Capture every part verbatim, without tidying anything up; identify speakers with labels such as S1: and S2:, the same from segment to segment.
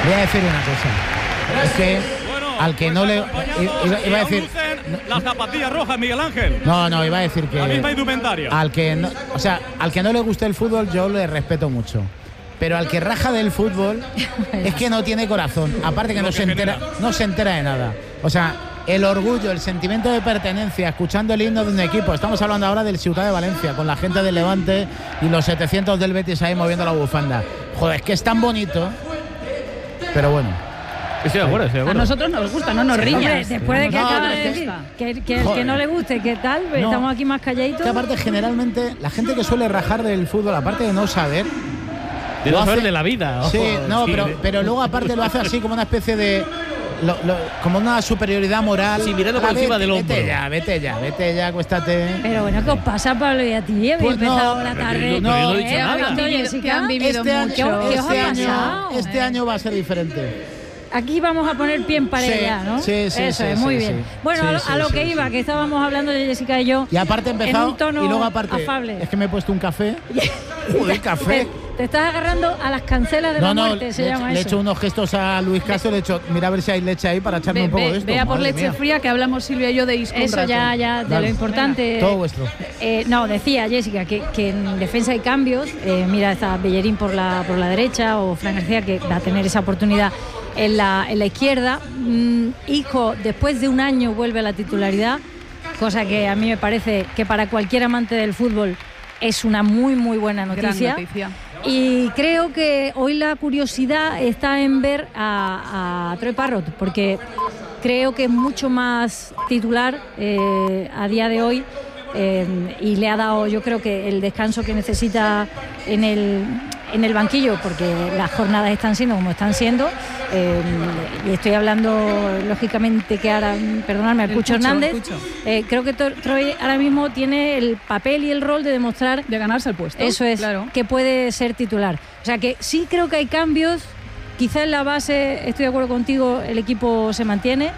S1: Voy a decir una cosa. Es que
S2: bueno,
S1: al que
S2: pues
S1: no le...
S2: acompañados,
S1: Iba, iba a decir...
S2: lucen las zapatillas rojas, Miguel Ángel.
S1: No, no, iba a decir que...
S2: La misma indumentaria.
S1: Al que no, o sea, al que no le guste el fútbol yo le respeto mucho. Pero al que raja del fútbol es que no tiene corazón. Aparte que no se entera, no se entera de nada. O sea, el orgullo, el sentimiento de pertenencia, escuchando el himno de un equipo. Estamos hablando ahora del Ciutat de Valencia, con la gente del Levante y los setecientos del Betis ahí moviendo la bufanda. Joder, es que es tan bonito. Pero bueno.
S3: Estoy de acuerdo, estoy de acuerdo.
S4: A nosotros nos gusta, no nos riña.
S5: Hombre, después de que
S1: No,
S5: acaba
S1: pero
S5: de
S1: es que-
S5: decir que, que el
S1: Joder.
S5: que no le guste, ¿qué tal? Pues
S1: No.
S5: estamos aquí más calladitos.
S1: Que aparte, generalmente, la gente que suele rajar del fútbol, aparte de no saber...
S3: De
S1: lo
S3: no saber
S1: hace-
S3: de la vida.
S1: Sí,
S3: ojo,
S1: no,
S3: sí,
S1: pero,
S3: de-
S1: pero luego aparte lo hace así como una especie de... lo- lo- como una superioridad moral.
S3: Sí, mirando por
S1: Ah,
S3: encima
S1: vete,
S3: del hombro.
S1: Vete ya, vete ya, vete ya, acuéstate.
S5: Pero bueno, ¿qué os pasa, Pablo y a ti? Habéis
S1: Pues no,
S5: empezado la
S3: pero
S5: tarde.
S3: yo no- pero yo no he dicho
S5: ¿Eh?
S3: nada.
S5: ¿Has visto,
S4: Que
S5: Jessica?
S4: han vivido
S1: Este año,
S4: mucho.
S5: ¿Qué os
S1: este,
S5: ha
S1: año,
S5: pasado?
S1: este año va a ser diferente.
S5: Aquí vamos a poner pie en pared
S1: Sí,
S5: ya, ¿no?
S1: sí, sí,
S5: Eso
S1: sí,
S5: es, muy
S1: sí,
S5: bien.
S1: sí.
S5: Bueno,
S1: Sí,
S5: a lo,
S1: sí,
S5: a lo
S1: sí,
S5: que
S1: sí.
S5: iba, que estábamos hablando de Jessica y yo.
S1: Y aparte he empezado
S5: en un tono
S1: y luego aparte
S5: afable.
S1: es que me he puesto un café. Joder, café.
S5: Te, te estás agarrando a las cancelas de
S1: No,
S5: la
S1: no,
S5: muerte, se
S1: le,
S5: llama
S1: le he
S5: eso.
S1: hecho unos gestos a Luis Castro, le he hecho, mira a ver si hay leche ahí para echarme
S4: Ve,
S1: un poco
S4: ve,
S1: de esto.
S4: vea por
S1: Madre
S4: leche
S1: mía.
S4: fría que hablamos Silvia y yo de Isco un
S5: Eso
S4: rato.
S5: ya, ya, de
S1: Dale.
S5: lo importante.
S1: Todo vuestro.
S5: Eh, no, decía Jessica que, que en defensa hay cambios. Eh, mira, está Bellerín por la, por la derecha o Fran García, que va a tener esa oportunidad en la, en la izquierda. Mm, Hijo, después de un año vuelve a la titularidad, cosa que a mí me parece que para cualquier amante del fútbol es una muy, muy buena
S4: Gran
S5: noticia.
S4: noticia.
S5: Y creo que hoy la curiosidad está en ver a, a Troy Parrott, porque creo que es mucho más titular eh, a día de hoy eh, y le ha dado, yo creo que el descanso que necesita en el, en el banquillo, porque las jornadas están siendo como están siendo. Eh, y estoy hablando, lógicamente, que ahora, perdonadme, al
S4: El
S5: Pucho
S4: Pucho,
S5: Hernández.
S4: el Pucho.
S5: Eh, creo que Tor- Troy ahora mismo tiene el papel y el rol de demostrar
S4: De ganarse el puesto.
S5: eso es,
S4: Claro.
S5: que puede ser titular. O sea que sí creo que hay cambios. Quizá en la base, estoy de acuerdo contigo, el equipo se mantiene,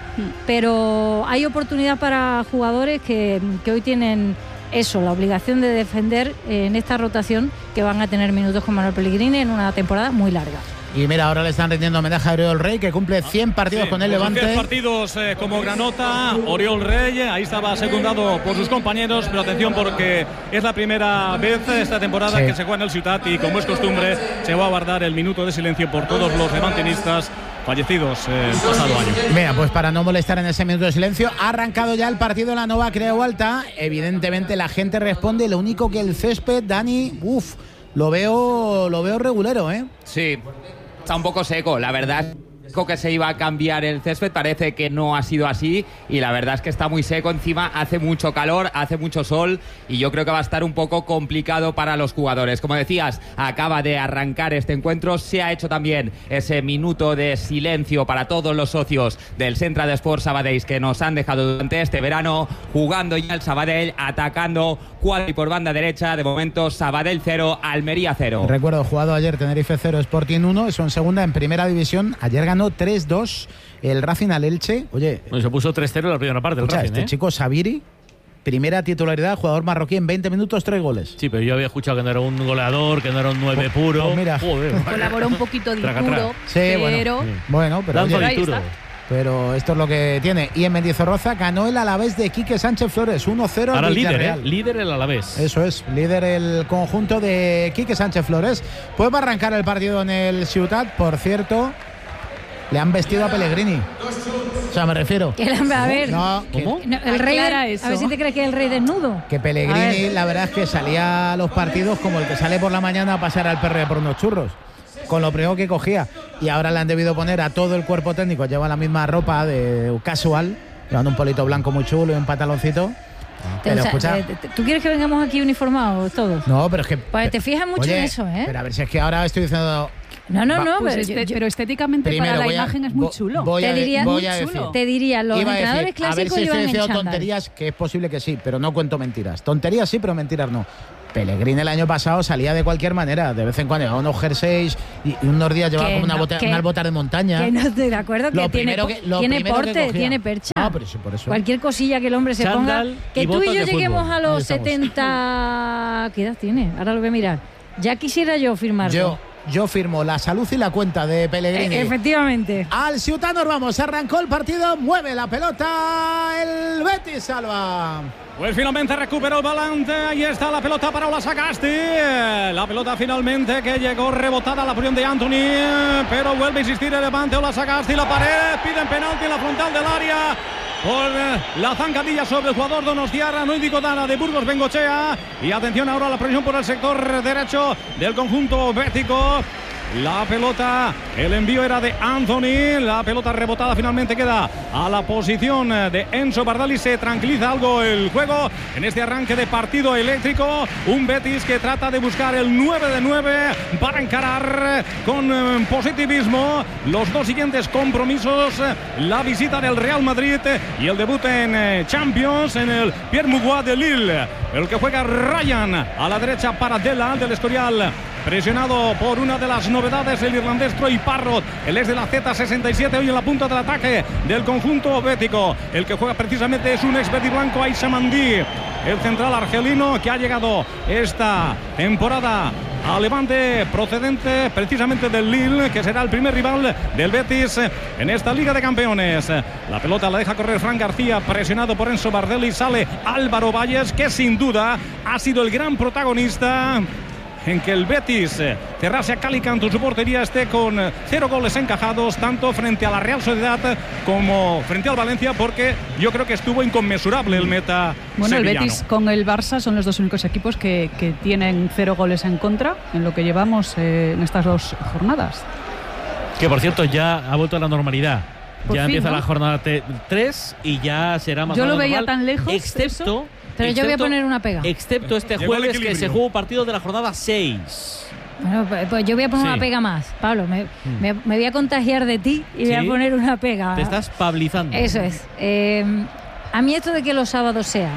S5: pero hay oportunidad para jugadores que, que hoy tienen eso, la obligación de defender eh, en esta rotación, que van a tener minutos con Manuel Pellegrini en una temporada muy larga.
S1: Y mira, ahora le están rindiendo homenaje a Oriol Rey, que cumple cien partidos
S2: Sí,
S1: con el
S2: pues
S1: Levante.
S2: diez partidos eh, como Granota, Oriol Rey, ahí estaba secundado por sus compañeros, pero atención porque es la primera vez esta temporada
S1: Sí.
S2: que se juega en el Ciutat y como es costumbre se va a guardar el minuto de silencio por todos los levantinistas fallecidos eh, el pasado año.
S1: Mira, pues para no molestar en ese minuto de silencio, ha arrancado ya el partido en la Nova Creu Alta. Evidentemente la gente responde, lo único que el césped, Dani, uff, lo veo, lo veo regulero, ¿eh?
S6: Sí, está un poco seco, la verdad. Que se iba a cambiar el césped, parece que no ha sido así y la verdad es que está muy seco, encima hace mucho calor, hace mucho sol y yo creo que va a estar un poco complicado para los jugadores. Como decías, acaba de arrancar este encuentro, se ha hecho también ese minuto de silencio para todos los socios del Centre d'Esports Sabadell que nos han dejado durante este verano, jugando ya el Sabadell, atacando cuadri por banda derecha, de momento Sabadell cero, Almería cero.
S1: Recuerdo, jugado ayer Tenerife cero, Sporting uno, eso en segunda, en primera división, ayer ganó tres dos el Racing al Elche. Oye,
S3: Bueno, se puso tres cero en la primera parte. El
S1: escucha,
S3: Racing,
S1: este
S3: ¿eh?
S1: chico Sabiri, primera titularidad, jugador marroquí en veinte minutos, tres goles.
S3: Sí, pero yo había escuchado que no era un goleador, que no era un nueve
S1: Pues-
S3: puro.
S1: pues mira.
S3: Joder.
S4: Colaboró un poquito de
S3: Traca,
S4: duro,
S3: traca.
S1: Sí,
S4: pero
S1: bueno, bueno, pero,
S3: Lanza
S1: oye,
S4: ahí
S3: Dituro.
S4: está.
S1: pero esto es lo que tiene. Y en Mendizorroza ganó el Alavés de Quique Sánchez Flores, uno cero al
S3: Ahora líder, ¿eh?
S1: Villarreal.
S3: Líder el Alavés.
S1: Eso es, líder el conjunto de Quique Sánchez Flores. Pues va a arrancar el partido en el Ciutat, por cierto. Le han vestido a Pellegrini. O sea, me refiero.
S5: Que la- a ver,
S1: No, que,
S3: ¿Cómo?
S5: no, el rey
S4: Aclara
S5: del-
S4: eso.
S5: a ver si te crees que es el rey desnudo.
S1: que
S5: A
S1: Pellegrini,
S5: ver.
S1: la verdad es que salía a los partidos como el que sale por la mañana a pasar al perro por unos churros. Con lo primero que cogía. Y ahora le han debido poner a todo el cuerpo técnico. Lleva la misma ropa de casual. Llevando un polito blanco muy chulo y un pantaloncito.
S5: Te-
S1: Pero
S5: o sea,
S1: escucha.
S5: te- te- ¿Tú quieres que vengamos aquí uniformados todos?
S1: No, pero es que.
S5: Pues te fijas mucho
S1: Oye,
S5: en eso, ¿eh?
S1: Pero a ver si es que ahora estoy diciendo.
S5: No, no,
S1: Va,
S5: no,
S4: Pues
S5: pero,
S4: este-
S5: yo- yo-
S4: pero estéticamente
S1: Primero
S4: para la
S1: voy a-
S4: imagen es muy
S1: vo-
S4: chulo.
S1: Voy a,
S5: Te diría-
S1: voy
S4: muy
S1: a
S4: chulo.
S1: decir.
S5: te diría, los
S1: Iba a
S5: entrenadores
S1: decir, a ver
S5: clásicos
S1: si estoy
S5: llevan en
S1: diciendo
S5: chándal.
S1: tonterías, que es posible que sí, pero no cuento mentiras. Tonterías sí, pero mentiras no. Pellegrini el año pasado salía de cualquier manera, de vez en cuando llevaba unos jerseys y y unos días llevaba
S5: Que
S1: como una
S5: no,
S1: bota,
S5: que-
S1: unas botas de montaña.
S5: Que no estoy de acuerdo, que
S1: Lo
S5: tiene,
S1: primero que- lo
S5: tiene
S1: primero que
S5: porte,
S1: cogía.
S5: tiene percha.
S1: No, pero sí, por eso.
S5: Cualquier cosilla que el hombre se
S3: Chándal
S5: ponga. Que
S3: y
S5: tú y
S3: botas
S5: yo
S3: de
S5: lleguemos
S3: fútbol.
S5: a
S1: Ahí
S5: los
S1: estamos.
S5: setenta. ¿Qué edad tiene? Ahora lo voy a mirar. Ya quisiera yo firmarlo.
S1: Yo, yo firmo la salud y la cuenta de Pellegrini.
S5: E- efectivamente.
S1: Al Ciutat nos vamos, arrancó el partido, mueve la pelota el Betis, Salva.
S2: Pues finalmente recuperó el Balante, ahí está la pelota para Ola Sagasti. La pelota finalmente que llegó rebotada a la posición de Anthony, pero vuelve a insistir el Levante, Ola Sagasti, la pared, piden penalti en la frontal del área por la zancadilla sobre el jugador donostiarra, no indicó nada de Burgos Bengochea. Y atención ahora a la presión por el sector derecho del conjunto bético. La pelota, el envío era de Anthony, la pelota rebotada finalmente queda a la posición de Enzo Bardali. Se tranquiliza algo el juego en este arranque de partido eléctrico. Un Betis que trata de buscar el nueve de nueve para encarar con positivismo los dos siguientes compromisos: la visita del Real Madrid y el debut en Champions en el Pierre Mauroy de Lille. El que juega Ryan a la derecha para Dela del Escorial, presionado por una de las novedades, el irlandés Troy Parrott, el ex de la Z sesenta y siete, hoy en la punta del ataque del conjunto bético. El que juega precisamente es un ex verdiblanco, Aissa Mandi, el central argelino que ha llegado esta temporada a Levante, procedente precisamente del Lille, que será el primer rival del Betis en esta Liga de Campeones. La pelota la deja correr Fran García, presionado por Enzo Bardelli. Sale Álvaro Valles, que sin duda ha sido el gran protagonista en que el Betis cerrase a cal y canto su portería, esté con cero goles encajados, tanto frente a la Real Sociedad como frente al Valencia, porque yo creo que estuvo inconmensurable el meta
S4: Bueno,
S2: sevillano.
S4: El Betis con el Barça son los dos únicos equipos que, que tienen cero goles en contra en lo que llevamos eh, en estas dos jornadas.
S3: Que por cierto ya ha vuelto a la normalidad.
S4: Por
S3: ya
S4: fin,
S3: empieza
S4: ¿no?
S3: la jornada tres y ya será más
S4: Yo
S3: o
S4: lo
S3: menos
S4: veía
S3: normal,
S4: tan lejos,
S3: excepto
S4: eso.
S5: Pero yo voy a
S3: excepto-
S5: poner una pega.
S3: Excepto este
S2: Llegó el
S3: jueves que
S2: equilibrio.
S3: se juega un partido de la jornada seis.
S5: Bueno, pues- pues yo voy a poner
S3: Sí.
S5: una pega más. Pablo, me, me- me voy a contagiar de ti y voy
S3: Sí.
S5: a poner una pega.
S3: Te estás pablizando.
S5: Eso es. Eh, a mí esto de que los sábados sea,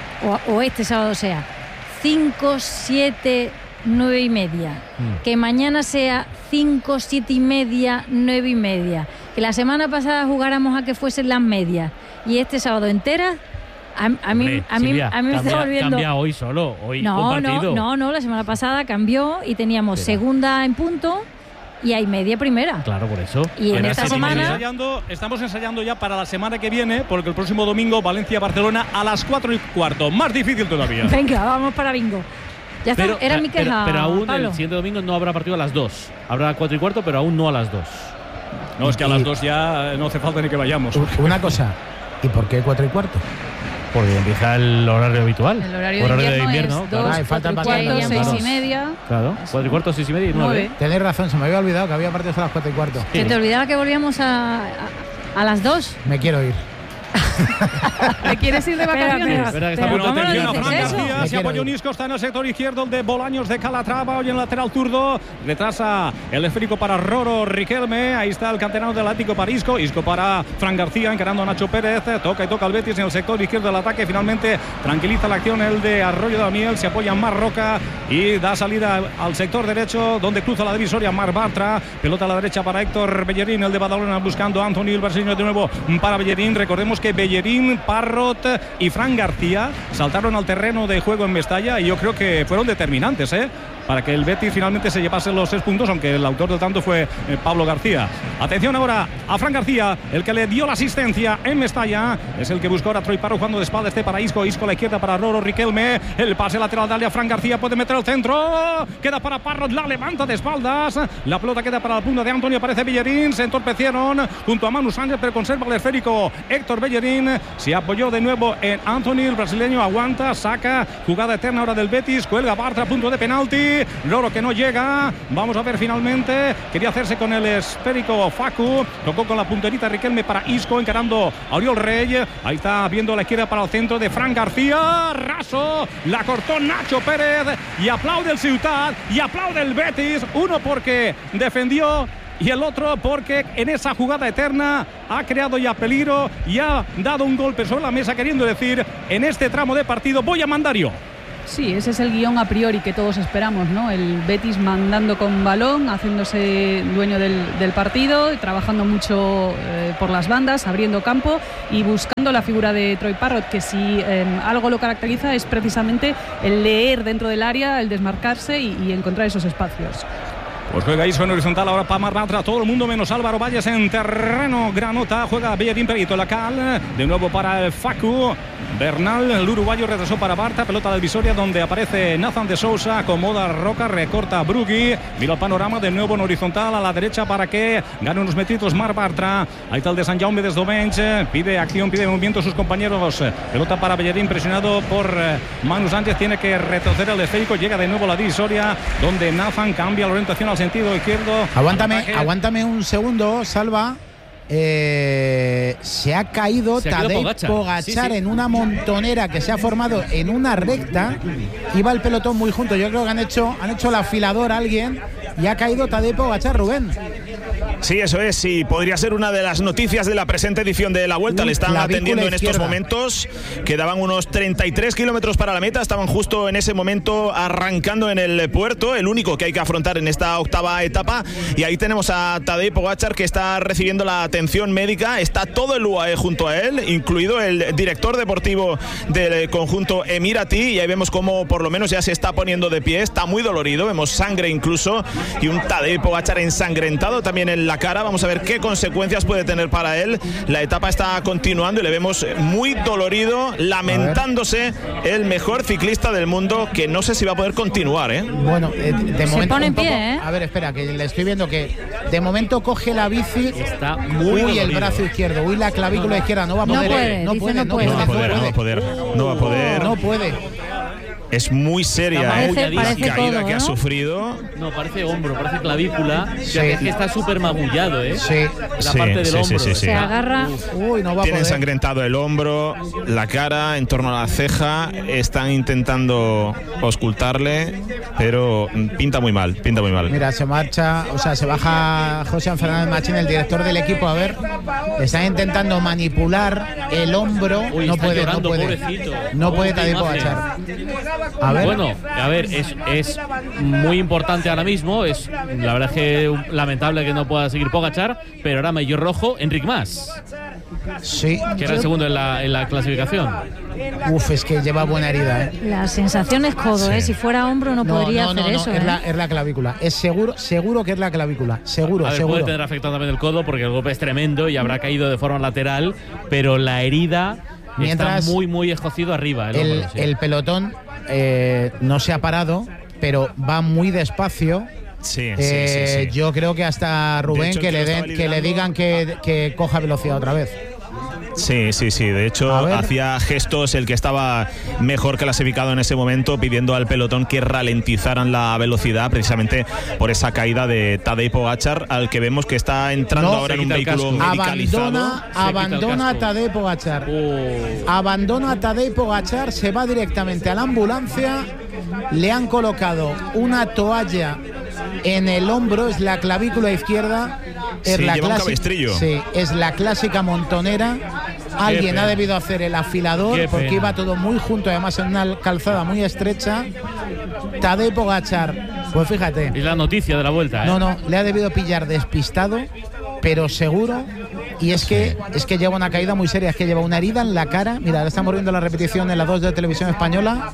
S5: o, o este sábado sea, cinco, siete, nueve y media,
S3: Mm.
S5: que mañana sea cinco, siete y media, nueve y media, que la semana pasada jugáramos a que fuesen las medias y este sábado entera, a, a mí,
S3: Hombre,
S5: a mí,
S3: Silvia,
S5: a mí me está
S3: cambia,
S5: volviendo...
S3: cambia hoy solo, hoy
S5: No,
S3: un
S5: no,
S3: partido.
S5: no, no, la semana pasada cambió y teníamos
S3: Espera.
S5: segunda en punto y hay media primera.
S3: Claro, por eso.
S5: Y en
S3: Era
S5: esta
S3: seis y
S2: Estamos
S5: semana-
S3: media.
S2: ensayando, estamos ensayando ya para la semana que viene, porque el próximo domingo Valencia-Barcelona a las cuatro y cuarto. Más difícil todavía.
S5: Venga, vamos para bingo. Ya está,
S3: Pero,
S5: era mi
S3: pero-
S5: queja,
S3: pero aún
S5: Pablo.
S3: el siguiente domingo no habrá partido a las dos. Habrá cuatro y cuarto, pero aún no a las dos.
S2: No, es que a las dos ya no hace falta ni que vayamos.
S1: Una cosa, ¿y por qué cuatro y cuarto?
S3: Porque empieza el horario habitual.
S4: El horario de invierno, es
S3: claro.
S4: dos,
S1: Ah, y faltan
S4: cuatro y
S1: partidos,
S4: cuarto, seis
S1: claro.
S4: y media.
S3: Claro, cuatro y cuarto, seis y media y nueve.
S4: Nueve.
S1: Tenéis razón, se me había olvidado que había partidos a las cuatro y cuarto.
S5: ¿Se te olvidaba que volvíamos a, a, a las dos?
S1: Me quiero ir.
S4: ¿Te quieres ir de vacaciones?
S3: Es verdad que
S5: Pero
S3: está
S2: Bueno,
S5: ¿cómo lo
S2: atención a
S5: dices
S2: Fran
S5: eso?
S2: García,
S1: Me
S2: se
S1: quiero
S2: apoyó
S1: ir.
S2: Isco, está en el sector izquierdo el de Bolaños de Calatrava, hoy en el lateral zurdo, retrasa el esférico para Roro Riquelme, ahí está el canterano del Atlético para Isco, Isco para Fran García, encarando a Nacho Pérez, toca y toca el Betis en el sector izquierdo del ataque, finalmente tranquiliza la acción el de Arroyo de Damiel, se apoya en Mar Roca y da salida al sector derecho, donde cruza la divisoria Mar Bartra, pelota a la derecha para Héctor Bellerín, el de Badalona buscando a Anthony, el brasileño de nuevo para Bellerín, recordemos que Bellerín, Parrott y Fran García saltaron al terreno de juego en Mestalla y yo creo que fueron determinantes, ¿eh? para que el Betis finalmente se llevase los seis puntos, aunque el autor del tanto fue eh, Pablo García. Atención ahora a Fran García, el que le dio la asistencia en Mestalla, es el que buscó ahora Troy Parrott jugando de espalda, este para Isco, Isco a la izquierda para Roro Riquelme, el pase lateral dale a Fran García, puede meter el centro, queda para Parrott, la levanta de espaldas, la pelota queda para la punta de Antonio, aparece Bellerín, se entorpecieron junto a Manu Sánchez, pero conserva el esférico Héctor Bellerín, se apoyó de nuevo en Anthony, el brasileño aguanta, saca, jugada eterna ahora del Betis, cuelga Bartra, punto de penalti, Loro que no llega, vamos a ver finalmente, quería hacerse con el esférico Facu, tocó con la punterita Riquelme para Isco, encarando a Oriol Rey, ahí está viendo a la izquierda para el centro de Fran García, raso, la cortó Nacho Pérez y aplaude el Ciutat y aplaude el Betis, uno porque defendió y el otro porque en esa jugada eterna ha creado ya peligro y ha dado un golpe sobre la mesa, queriendo decir, en este tramo de partido voy a mandar yo.
S4: Sí, ese es el guión a priori que todos esperamos, ¿no? El Betis mandando con balón, haciéndose dueño del, del partido, trabajando mucho eh, por las bandas, abriendo campo y buscando la figura de Troy Parrott, que si eh, algo lo caracteriza es precisamente el leer dentro del área, el desmarcarse y, y encontrar esos espacios.
S2: Pues juega Isco en horizontal ahora para Marmatra. Todo el mundo menos Álvaro Valles en terreno granota. Juega Bellerín Perito, la cal. De nuevo para el Facu. Bernal, el uruguayo, retrasó para Barta. Pelota del Visoria donde aparece Nathan de Sousa. Acomoda Roca, recorta Brugui. Mira el panorama de nuevo en horizontal a la derecha para que gane unos metritos Marc Bartra. Ahí está el de Sant Jaume desde Domenech. Pide acción, pide movimiento a sus compañeros. Pelota para Bellerín, presionado por Manu Sánchez. Tiene que retroceder el esférico. Llega de nuevo la Visoria donde Nathan cambia la orientación al sentido izquierdo.
S1: Aguántame, aguántame un segundo, Salva. Eh, se ha caído se Tadej Pogačar, Pogačar sí, sí. en una montonera que se ha formado en una recta. Iba el pelotón muy junto. Yo creo que han hecho, han hecho el afilador a alguien y ha caído Tadej Pogačar, Rubén.
S7: Sí, eso es, sí, podría ser una de las noticias de la presente edición de la Vuelta. Le están atendiendo en estos momentos. Quedaban unos treinta y tres kilómetros para la meta. Estaban justo en ese momento arrancando en el puerto, el único que hay que afrontar en esta octava etapa. Y ahí tenemos a Tadej Pogačar, que está recibiendo la atención médica. Está todo el U A E junto a él, incluido el director deportivo del conjunto Emirati. Y ahí vemos cómo por lo menos ya se está poniendo de pie. Está muy dolorido, vemos sangre incluso. Y un Tadej Pogačar ensangrentado también en la cara. Vamos a ver qué consecuencias puede tener para él. La etapa está continuando y le vemos muy dolorido, lamentándose, el mejor ciclista del mundo, que no sé si va a poder continuar, ¿eh?
S1: Bueno, de, de
S5: se
S1: momento
S5: pone en
S1: poco,
S5: pie, ¿eh?
S1: A ver, espera, que le estoy viendo que de momento coge la bici.
S3: Está muy
S1: uy,
S3: dolorido.
S1: El brazo izquierdo, uy, la clavícula izquierda. No va a
S5: no
S1: poder.
S5: Puede,
S1: no, puede,
S5: no,
S1: no,
S5: puede,
S1: puede,
S7: no va a poder, no va a poder, no va a poder.
S1: No puede.
S7: Es muy seria,
S5: parece,
S7: ¿eh? La
S5: parece
S7: caída
S5: todo,
S7: que
S5: ¿no?
S7: ha sufrido.
S3: No, parece hombro, parece clavícula.
S1: Sí.
S3: Es que está súper magullado, ¿eh?
S1: Sí.
S3: La
S7: Sí,
S3: parte del
S7: sí,
S3: hombro.
S7: sí, sí, sí.
S5: Se agarra.
S1: Uy, no va a
S7: Tiene
S1: poder.
S7: ensangrentado el hombro, la cara, en torno a la ceja. Están intentando auscultarle, pero pinta muy mal, pinta muy mal.
S1: Mira, se marcha, o sea, se baja José Fernández Machín, el director del equipo. A ver, están intentando manipular el hombro.
S3: Uy,
S1: no
S3: está
S1: puede,
S3: llorando,
S1: no puede.
S3: pobrecito.
S1: No puede
S3: Qué
S1: Tadej
S3: imagen.
S1: Pogačar. A ver.
S3: Bueno, a ver, es, es muy importante ahora mismo. Es la verdad es que lamentable que no pueda seguir Pogačar, pero ahora mayor rojo, Enric Mas,
S1: Sí.
S3: que era el segundo en la, en la clasificación.
S1: Uf, es que lleva buena herida, ¿eh?
S5: La sensación es codo,
S7: Sí.
S5: ¿eh? Si fuera hombro no, podría
S1: no, no,
S5: hacer
S1: no,
S5: eso.
S1: es,
S5: ¿eh?
S1: la, es la clavícula. Es seguro, seguro que es la clavícula. Seguro,
S3: A ver,
S1: seguro.
S3: puede tener afectado también el codo porque el golpe es tremendo y habrá caído de forma lateral, pero la herida
S1: Mientras
S3: está muy, muy escocido arriba. El,
S1: El,
S3: hombro, sí.
S1: el pelotón eh, no se ha parado, pero va muy despacio.
S7: Sí,
S1: Eh,
S7: sí, sí, sí.
S1: Yo creo que hasta Rubén
S7: hecho,
S1: que,
S7: el que
S1: le
S7: lo
S1: den,
S7: estaba
S1: que le digan que, que coja velocidad otra vez.
S7: Sí, sí, sí. De hecho,
S1: A ver.
S7: hacía gestos el que estaba mejor clasificado en ese momento, pidiendo al pelotón que ralentizaran la velocidad, precisamente por esa caída de Tadej Pogačar, al que vemos que está entrando
S1: No,
S7: ahora
S3: se
S7: en un
S3: quita el
S7: vehículo
S3: casco.
S7: medicalizado.
S1: Abandona,
S3: quita el
S1: abandona a
S3: casco.
S1: Tadej Pogačar.
S3: Oh.
S1: Abandona a Tadej Pogačar, se va directamente a la ambulancia. Le han colocado una toalla en el hombro, es la clavícula izquierda. Es
S7: Sí,
S1: la
S7: lleva un
S1: clasi-
S7: cabestrillo.
S1: Sí, es la clásica montonera. Alguien
S3: pena.
S1: ha debido hacer el afilador
S3: Qué
S1: porque
S3: pena.
S1: iba todo muy junto, además en una calzada muy estrecha. Tadej Pogačar, pues fíjate.
S3: Es la noticia de la vuelta, ¿eh?
S1: No, no, le ha debido pillar despistado, pero seguro. Y es que es que lleva una caída muy seria, es que lleva una herida en la cara. Mira, ahora estamos viendo la repetición en la dos de Televisión Española.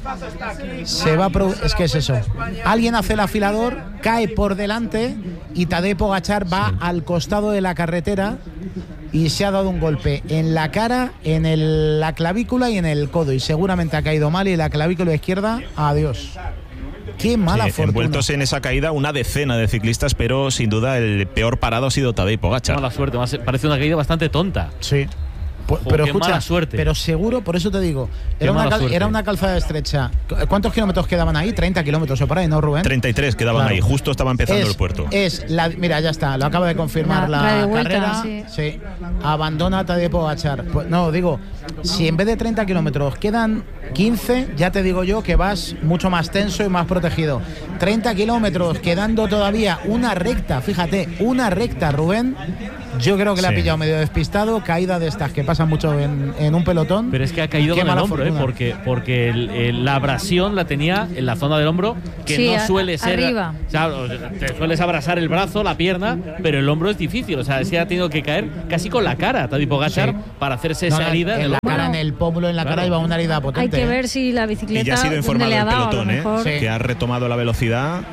S1: Se va a produ- es que es eso. Alguien hace el afilador, cae por delante y Tadej Pogačar va al costado de la carretera y se ha dado un golpe en la cara, en el- la clavícula y en el codo. Y seguramente ha caído mal y la clavícula izquierda, adiós. Qué mala
S7: Sí,
S1: fortuna.
S7: envueltos en esa caída una decena de ciclistas, pero sin duda el peor parado ha sido Tadej
S3: Qué
S7: Pogačar.
S3: mala suerte, más- parece una caída bastante tonta.
S1: Sí. Pu-
S3: Jo,
S1: pero
S3: qué
S1: escucha,
S3: mala suerte.
S1: pero seguro, por eso te digo,
S3: Qué
S1: era una,
S3: mala
S1: cal-
S3: suerte.
S1: era una calzada estrecha. ¿Cu- ¿Cuántos kilómetros quedaban ahí? treinta kilómetros o por ahí, ¿no, Rubén?
S7: treinta y tres quedaban
S1: Claro.
S7: ahí, justo estaba empezando
S1: es,
S7: el puerto.
S1: Es la, mira, ya está, lo acaba de confirmar
S5: La
S1: la,
S5: radio vuelta,
S1: carrera.
S5: sí.
S1: Sí. Abandona a Tadej Pogačar. Pues, no, digo, si en vez de treinta kilómetros quedan quince, ya te digo yo que vas mucho más tenso y más protegido. treinta kilómetros, quedando todavía una recta, fíjate, una recta, Rubén. Yo creo que le ha
S7: Sí.
S1: pillado medio despistado, caída de estas que pasan mucho en, en un pelotón.
S3: Pero es que ha caído
S1: Qué
S3: con el
S1: mala
S3: hombro, ¿eh?
S1: fortuna.
S3: porque, porque el- el- la abrasión la tenía en la zona del hombro, que
S5: Sí,
S3: no
S5: a-
S3: suele ser.
S5: arriba.
S3: O sea, te sueles abrasar el brazo, la pierna, pero el hombro es difícil. O sea, se ha tenido que caer casi con la cara, Tadej Pogačar,
S1: Sí.
S3: para hacerse
S1: No,
S3: esa
S1: no,
S3: herida en
S1: en
S3: el
S1: la
S3: hombro.
S1: cara, en el pómulo, en la
S3: Claro.
S1: cara iba una herida
S5: Hay
S1: potente.
S5: que
S1: ¿eh?
S5: ver si la
S7: Y
S5: bicicleta
S7: ya ha sido
S5: dónde
S7: informado
S5: le ha
S7: el
S5: dado, a lo
S7: pelotón, ¿eh?
S5: mejor.
S1: Sí.
S7: que ha retomado la velocidad.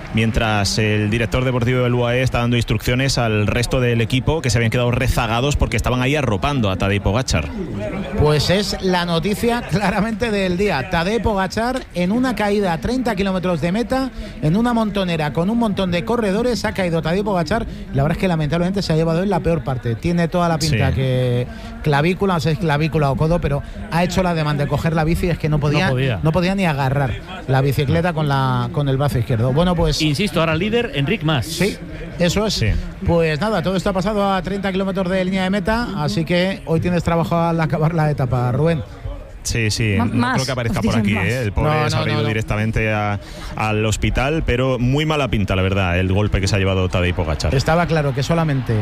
S7: mientras el director deportivo del U A E está dando instrucciones al resto del equipo que se habían quedado rezagados porque estaban ahí arropando a Tadej Pogačar.
S1: Pues es la noticia claramente del día. Tadej Pogačar en una caída a treinta kilómetros de meta, en una montonera con un montón de corredores, ha caído Tadej Pogačar. La verdad es que lamentablemente se ha llevado en la peor parte. Tiene toda la pinta sí. que clavícula, no sé si es clavícula o codo, pero ha hecho la demanda de coger la bici, es que no podía, no podía, no podía ni agarrar la bicicleta con, la, con el brazo izquierdo. Bueno, pues...
S3: Insisto, ahora líder Enric Mas.
S1: Sí, eso es. Sí. Pues nada, todo esto ha pasado a treinta kilómetros de línea de meta, así que hoy tienes trabajo al acabar la etapa, Rubén.
S7: Sí, sí, no más, creo que aparezca por aquí, ¿eh? El pobre no, no, se ha ido no, no. directamente a, al hospital, pero muy mala pinta, la verdad, el golpe que se ha llevado Tadej Pogačar.
S1: Estaba claro que solamente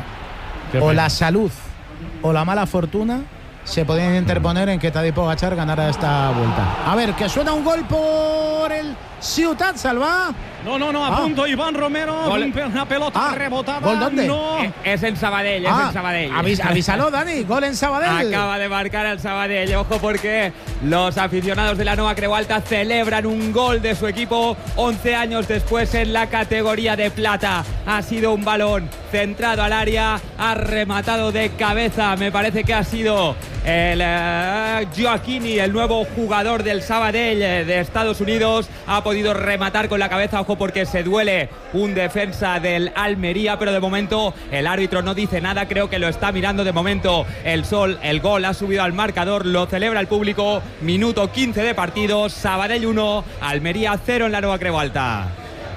S1: o la salud o la mala fortuna se podían interponer en que Tadej Pogačar ganara esta vuelta. A ver, que suena un gol por el Ciutat Salva.
S2: No, no, no, a ah. punto Iván Romero, gol. Una pelota ah. rebotada.
S1: ¿Gol dónde?
S2: No.
S6: Es en Sabadell, ah. es en Sabadell.
S1: Avis, avísalo, Dani, gol en Sabadell.
S6: Acaba de marcar el Sabadell, ojo porque los aficionados de la Nova Creu Alta celebran un gol de su equipo once años después en la categoría de plata. Ha sido un balón centrado al área, ha rematado de cabeza, me parece que ha sido el uh, Gioacchini, el nuevo jugador del Sabadell de Estados Unidos, ha podido rematar con la cabeza, ojo porque se duele un defensa del Almería, pero de momento el árbitro no dice nada, creo que lo está mirando de momento el sol, el gol ha subido al marcador, lo celebra el público, minuto quince de partido, Sabadell uno, Almería cero en la Nova Creu Alta.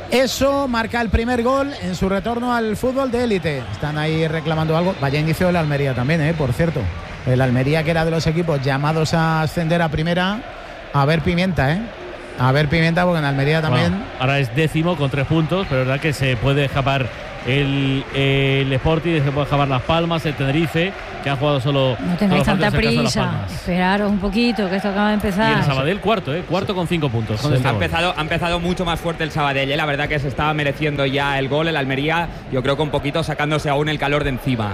S1: Eso marca el primer gol en su retorno al fútbol de élite. Están ahí reclamando algo. Vaya inicio del Almería también, ¿eh? Por cierto. El Almería, que era de los equipos llamados a ascender a primera. A ver Pimienta, ¿eh? A ver Pimienta, porque en Almería también...
S3: Bueno, ahora es décimo con tres puntos, pero es verdad que se puede escapar el, el Sporting, se puede escapar Las Palmas, el Tenerife, que ha jugado solo...
S5: No tengáis tanta prisa, esperaros un poquito, que esto acaba de empezar.
S3: Y el Sabadell cuarto, ¿eh? Cuarto sí. con cinco puntos.
S6: Sí. Ha, empezado, ha empezado mucho más fuerte el Sabadell, ¿eh? La verdad que se estaba mereciendo ya el gol, el Almería, yo creo que un poquito sacándose aún el calor de encima.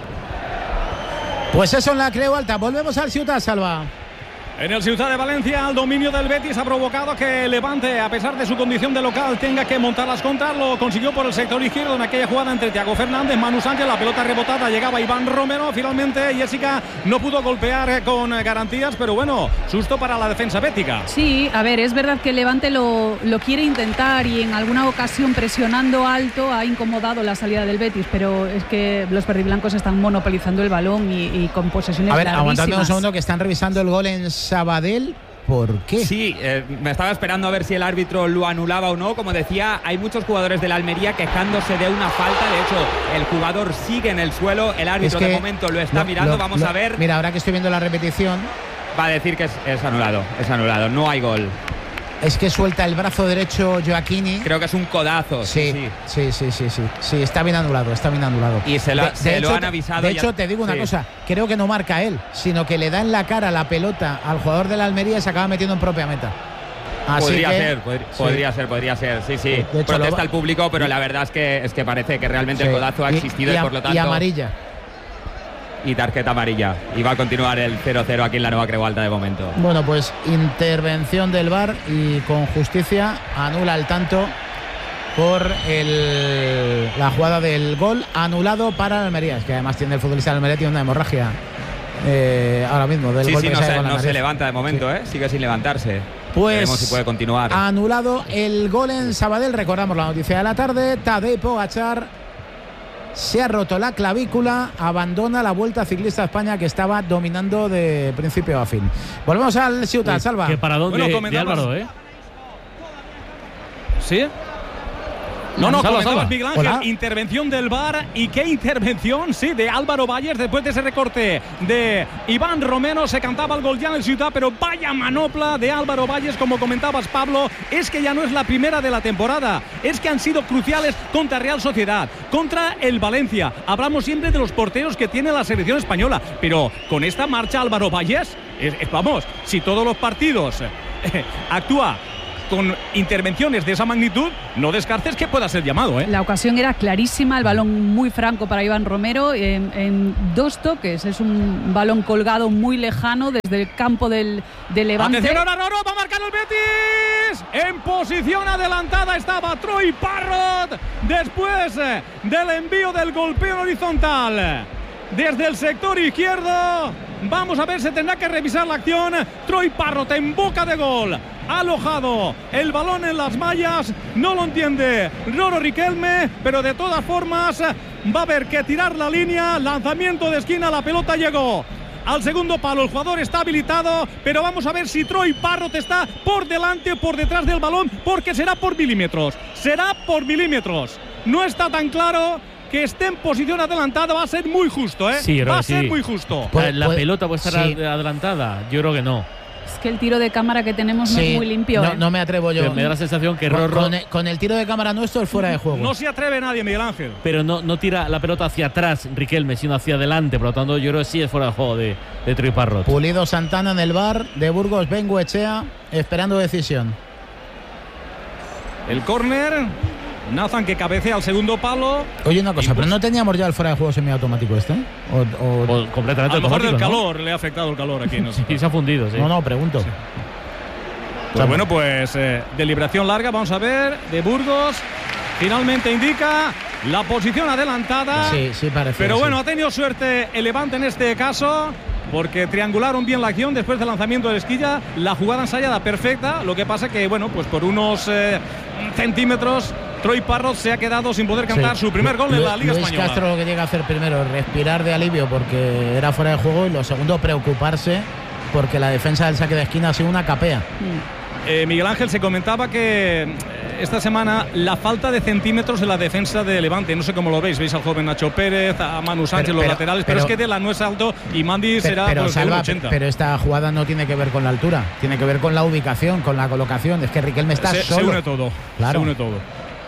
S1: Pues eso en la Creu Alta, volvemos al Ciutat Salva.
S2: En el Ciutat de Valencia, el dominio del Betis ha provocado que Levante, a pesar de su condición de local, tenga que montar las contras. Lo consiguió por el sector izquierdo en aquella jugada entre Thiago Fernández, Manu Sánchez, la pelota rebotada, llegaba Iván Romero. Finalmente Jessica no pudo golpear con garantías, pero bueno, susto para la defensa bética.
S4: Sí, a ver, es verdad que Levante lo, lo quiere intentar y en alguna ocasión presionando alto ha incomodado la salida del Betis, pero es que los verdiblancos están monopolizando el balón y, y con posesiones
S1: A ver,
S4: larguísimas.
S1: aguantando un segundo, que están revisando el gol en Sabadell. ¿Por qué?
S6: Sí, eh, me estaba esperando a ver si el árbitro lo anulaba o no. Como decía, hay muchos jugadores de la Almería quejándose de una falta. De hecho, el jugador sigue en el suelo. El árbitro es que de momento lo está lo, mirando. Lo, Vamos
S1: lo,
S6: a ver.
S1: Mira, ahora que estoy viendo la repetición.
S6: Va a decir que es, es anulado. Es anulado. No hay gol.
S1: Es que suelta el brazo derecho Gioacchini.
S6: Creo que es un codazo.
S1: Sí, sí, sí, sí, sí, sí. Sí, está bien anulado, está bien anulado.
S6: Y se lo, de, se de lo hecho, han avisado.
S1: De hecho, ya, te digo una sí. cosa, creo que no marca él, sino que le da en la cara la pelota al jugador de la Almería y se acaba metiendo en propia meta. Así
S6: podría
S1: que,
S6: ser, podría, sí. podría ser, podría ser, sí, sí. Hecho, protesta el público, pero la verdad es que es que parece que realmente sí. el codazo ha existido y, y, y por lo tanto.
S1: Y amarilla.
S6: Y tarjeta amarilla. Y va a continuar el cero cero aquí en la Nova Creu Alta de momento.
S1: Bueno, pues intervención del V A R y con justicia anula el tanto por el, la jugada del gol anulado para el Almería. Es que además tiene el futbolista del Almería, tiene una hemorragia eh, ahora mismo. Del
S6: sí,
S1: gol
S6: sí,
S1: que
S6: no, se,
S1: no
S6: se, se levanta de momento, sí. ¿eh? Sigue sin levantarse.
S1: Pues
S6: veremos si puede continuar.
S1: Anulado el gol en Sabadell. Recordamos la noticia de la tarde. Tadej Pogačar se ha roto la clavícula, abandona la Vuelta Ciclista a España, que estaba dominando de principio a fin. Volvemos al Ciutat, Salva.
S3: Que para dónde bueno, de Álvaro, ¿eh?
S2: ¿Sí? No, no, comentabas, Miguel Ángel, Hola. intervención del V A R. ¿Y qué intervención? Sí, de Álvaro Valles. Después de ese recorte de Iván Romero, se cantaba el gol ya en el Ciutat, pero vaya manopla de Álvaro Valles, como comentabas, Pablo. Es que ya no es la primera de la temporada. Es que han sido cruciales contra Real Sociedad, contra el Valencia. Hablamos siempre de los porteros que tiene la selección española, pero con esta marcha Álvaro Valles, es, es, vamos, si todos los partidos eh, actúa con intervenciones de esa magnitud, no descartes que pueda ser llamado, ¿eh?
S4: La ocasión era clarísima, el balón muy franco para Iván Romero, en, en dos toques. Es un balón colgado muy lejano desde el campo del, del Levante.
S2: Atención ahora, Roro, va a marcar el Betis. En posición adelantada estaba Troy Parrott después eh, del envío del golpeo horizontal desde el sector izquierdo. Vamos a ver, se tendrá que revisar la acción. Troy Parrott en boca de gol, ha alojado el balón en las mallas. No lo entiende Roro Riquelme, pero de todas formas va a haber que tirar la línea. Lanzamiento de esquina, la pelota llegó al segundo palo, el jugador está habilitado, pero vamos a ver si Troy Parrott está por delante o por detrás del balón, porque será por milímetros, será por milímetros. No está tan claro que esté en posición adelantada, va a ser muy justo, ¿eh?
S3: Sí,
S2: va a
S3: sí.
S2: ser muy justo.
S3: La, la pelota puede estar
S1: sí.
S3: adelantada, yo creo que no.
S4: Es que el tiro de cámara que tenemos no
S1: Sí,
S4: es muy limpio.
S1: No,
S4: ¿eh?
S1: no me atrevo yo.
S3: Pero me da la sensación que
S1: Con,
S3: Rorro,
S1: con, el, con el tiro de cámara nuestro es fuera de juego.
S2: No se atreve nadie, Miguel Ángel.
S3: pero no, no tira la pelota hacia atrás Riquelme, sino hacia adelante. Por lo tanto, yo creo que sí es fuera de juego de, de Troy Parrott.
S1: Pulido Santana en el bar de Burgos, Bengoechea, esperando decisión.
S2: El córner, Nathan que cabecea al segundo palo.
S1: Oye, una cosa,
S2: Impulso.
S1: ¿pero no teníamos ya el fuera de juego semiautomático este? O, o...
S3: O completamente
S2: A lo mejor del
S3: automático, ¿no?
S2: calor le ha afectado el calor aquí. No sé.
S3: Sí, se ha fundido, sí.
S1: No, no, pregunto.
S2: Sí. Pues bueno, pues eh, deliberación larga, vamos a ver, de Burgos. Finalmente indica la posición adelantada.
S1: Sí, sí parece.
S2: Pero
S1: sí.
S2: bueno, ha tenido suerte el Levante en este caso, porque triangularon bien la acción después del lanzamiento de Esquilla. La jugada ensayada perfecta. Lo que pasa que, bueno, pues por unos eh, centímetros, Troy Parrott se ha quedado sin poder cantar
S1: Sí.
S2: su primer gol
S1: Lu-
S2: en la Liga
S1: Luis
S2: Española.
S1: Castro lo que tiene que hacer primero es respirar de alivio porque era fuera de juego, y lo segundo, preocuparse porque la defensa del saque de esquina ha sido una capea.
S2: Eh, Miguel Ángel, se comentaba que eh, esta semana la falta de centímetros en la defensa de Levante, no sé cómo lo veis, veis al joven Nacho Pérez, a Manu Sánchez,
S1: Pero-
S2: los
S1: pero-
S2: laterales, pero,
S1: pero-
S2: es que de la no es alto y Mandy
S1: Pe-
S2: será
S1: pero,
S2: pues, de
S1: Salva,
S2: uno ochenta.
S1: pero esta jugada no tiene que ver con la altura, tiene que ver con la ubicación, con la colocación. Es que Riquelme está
S2: se,
S1: solo.
S2: se une todo,
S1: Claro.
S2: se une todo.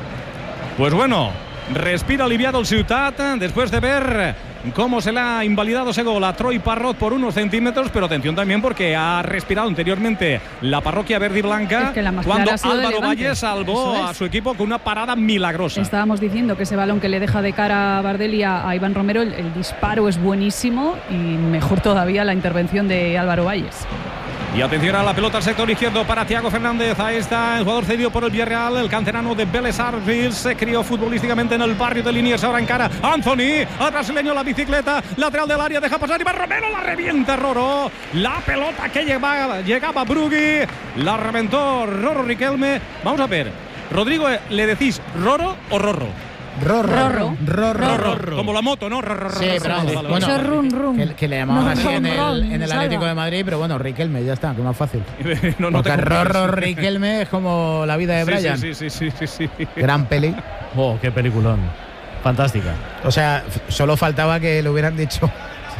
S2: Pues bueno, respira aliviado el Ciutat después de ver cómo se le ha invalidado ese gol a Troy Parrott por unos centímetros, pero atención también porque ha respirado anteriormente la parroquia verde y blanca
S4: Es que la más
S2: cuando
S4: clara ha sido de
S2: Álvaro
S4: Levante.
S2: Valle salvó
S4: Eso es.
S2: a su equipo con una parada milagrosa.
S4: Estábamos diciendo que ese balón que le deja de cara a Bardelli a, a Iván Romero, el, el disparo es buenísimo y mejor todavía la intervención de Álvaro Valles.
S2: Y atención a la pelota al sector izquierdo para Thiago Fernández. Ahí está el jugador cedido por el Villarreal, el canterano de Vélez Arfield. Se crió futbolísticamente en el barrio de Liniers. Ahora encara Anthony, al brasileño, la bicicleta, lateral del área, deja pasar Iván Romero, la revienta Roro. La pelota que llegaba, llegaba Brugui, la reventó Roro Riquelme. Vamos a ver, Rodrigo, ¿le decís Roro o Rorro?
S1: Rorro.
S5: Rorro.
S1: Rorro.
S2: Rorro. Como la moto, ¿no? Rorro,
S1: Sí,
S2: rorro.
S1: pero
S2: Vale,
S1: vamos,
S2: vale,
S1: bueno,
S2: vale.
S5: Eso es run, run.
S1: Que, que le llamaban
S5: No,
S1: así
S5: run,
S1: en el,
S5: run,
S1: en el
S5: Salva.
S1: Atlético de Madrid, pero bueno, Riquelme, ya está, que más fácil.
S2: no, no te
S1: Porque
S2: compliques.
S1: Rorro Riquelme es como la vida de
S2: Sí,
S1: Brian.
S2: sí, sí, sí, sí, sí.
S1: Gran peli.
S3: Oh, qué peliculón. Fantástica.
S1: O sea, f- solo faltaba que le hubieran dicho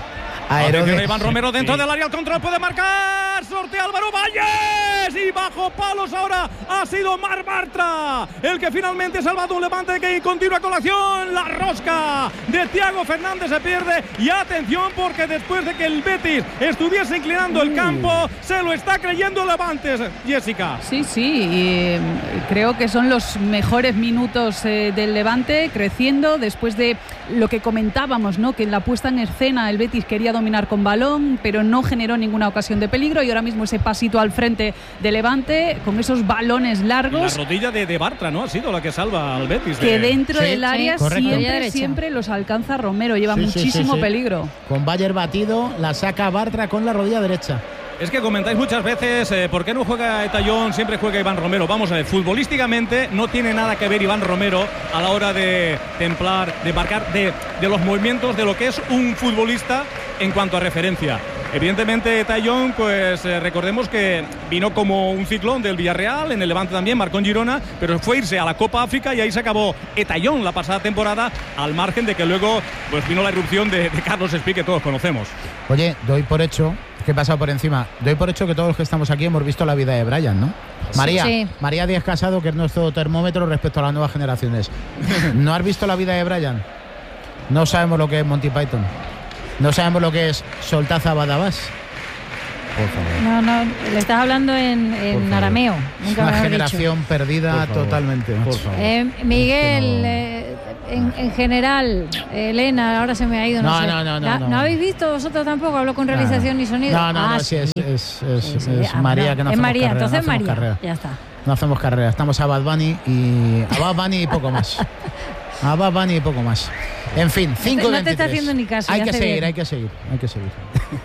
S1: a
S2: Atención a
S1: Herodes.
S2: Iván Romero dentro
S3: Sí.
S2: del área, el control puede marcar, sortea Álvaro Valles y bajo palos ahora ha sido Mar Bartra el que finalmente ha salvado un Levante que continúa con la acción. La rosca de Thiago Fernández se pierde y atención porque después de que el Betis estuviese inclinando el campo se lo está creyendo el Levante, Jessica.
S4: Sí, sí, y, eh, creo que son los mejores minutos eh, del Levante, creciendo después de lo que comentábamos, ¿no? Que en la puesta en escena el Betis quería dominar con balón, pero no generó ninguna ocasión de peligro, y ahora mismo ese pasito al frente de Levante con esos balones
S2: La
S4: largos
S2: rodilla de, de Bartra, ¿no? Ha sido la que salva al Betis.
S4: que
S2: de-
S4: dentro
S1: Sí,
S4: del área
S1: sí, correcto.
S5: Rodilla
S4: siempre,
S5: derecha.
S4: siempre los alcanza Romero, lleva
S1: Sí, sí, sí,
S4: muchísimo
S1: sí.
S4: peligro.
S1: Con Bayer batido, la saca Bartra con la rodilla derecha.
S2: Es que comentáis muchas veces eh, por qué no juega Etayón, siempre juega Iván Romero. Vamos a ver, futbolísticamente no tiene nada que ver Iván Romero a la hora de templar, de marcar, de, de los movimientos de lo que es un futbolista en cuanto a referencia. Evidentemente Etayón, pues eh, recordemos que vino como un ciclón del Villarreal, en el Levante también, marcó en Girona, pero fue irse a la Copa África y ahí se acabó Etayón la pasada temporada, al margen de que luego pues vino la irrupción de, de Carlos Espí, que todos conocemos.
S1: Oye, doy por hecho, que he pasado por encima, doy por hecho que todos los que estamos aquí hemos visto la vida de Brian, ¿no? María,
S5: Sí.
S1: María Díaz Casado, que es nuestro termómetro respecto a las nuevas generaciones. ¿No has visto la vida de Brian? No sabemos lo que es Monty Python. No sabemos lo que es Soltaza Badabás. Por favor.
S5: No, no, le estás hablando en, en arameo. Nunca
S1: Una
S5: mejor
S1: generación
S5: dicho.
S1: perdida totalmente.
S3: Por favor.
S5: Eh, Miguel,
S1: Es que no-
S5: eh, en, en general, Elena, ahora se me ha ido. No,
S1: No,
S5: sé.
S1: no, no, no,
S5: ¿La-
S1: no.
S5: ¿No habéis visto vosotros tampoco? Hablo con realización y sonido.
S1: No, no,
S5: Ah,
S1: no, sí, es, es, es,
S5: Sí, sí.
S1: es
S5: Ah,
S1: María
S5: no,
S1: que no
S5: es
S1: hacemos
S5: María,
S1: carrera.
S5: entonces
S1: no hacemos
S5: María.
S1: carrera.
S5: Ya está.
S1: No hacemos carrera, estamos a Bad Bunny y a Bad Bunny y poco más. A Bad Bunny y poco más. En fin, cinco
S5: no te está haciendo ni caso,
S1: Hay
S5: ya
S1: que
S5: hace
S1: seguir,
S5: bien.
S1: hay que seguir, hay que seguir.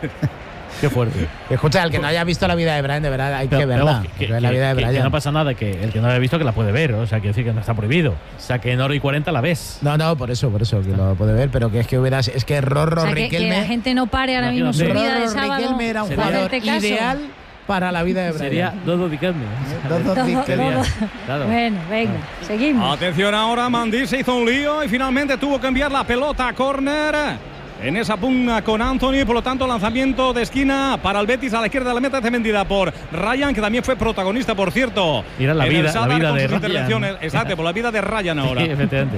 S3: Qué fuerte.
S1: Escucha, el que no haya visto la vida de Brian, de verdad, hay que
S3: Pero,
S1: verla.
S3: vamos, que,
S1: ver la
S3: que-
S1: vida de
S3: que- que
S1: Brian.
S3: no pasa nada, que el que no la haya visto que la puede ver, o sea, quiero decir que no está prohibido. O sea, que en hora y cuarenta la ves.
S1: No, no, por eso, por eso, que lo puede ver, pero que es que hubieras, es que Rorro
S5: O sea, que, que
S1: Riquelme,
S5: la gente no pare ahora mismo su
S3: Imagínate.
S5: vida de
S1: Rorro
S5: sábado
S1: Riquelme era un
S5: para
S1: jugador
S5: hacerte caso.
S1: ideal para la vida de Brian.
S3: Sería Dodo Riquelme.
S1: Dos, dos,
S5: Todo-
S1: Riquelme.
S5: todo-
S3: Claro.
S5: Bueno, venga, seguimos.
S2: Atención ahora, Mandí se hizo un lío y finalmente tuvo que enviar la pelota a córner. En esa pugna con Anthony, por lo tanto, lanzamiento de esquina para el Betis a la izquierda de la meta, defendida por Ryan, que también fue protagonista, por cierto.
S3: Mira la
S2: en
S3: vida-
S2: el
S3: la
S2: Sadar
S3: vida
S2: con
S3: de
S2: sus
S3: Ryan.
S2: intervenciones. Exacto, por la vida de Ryan ahora.
S3: Sí, efectivamente.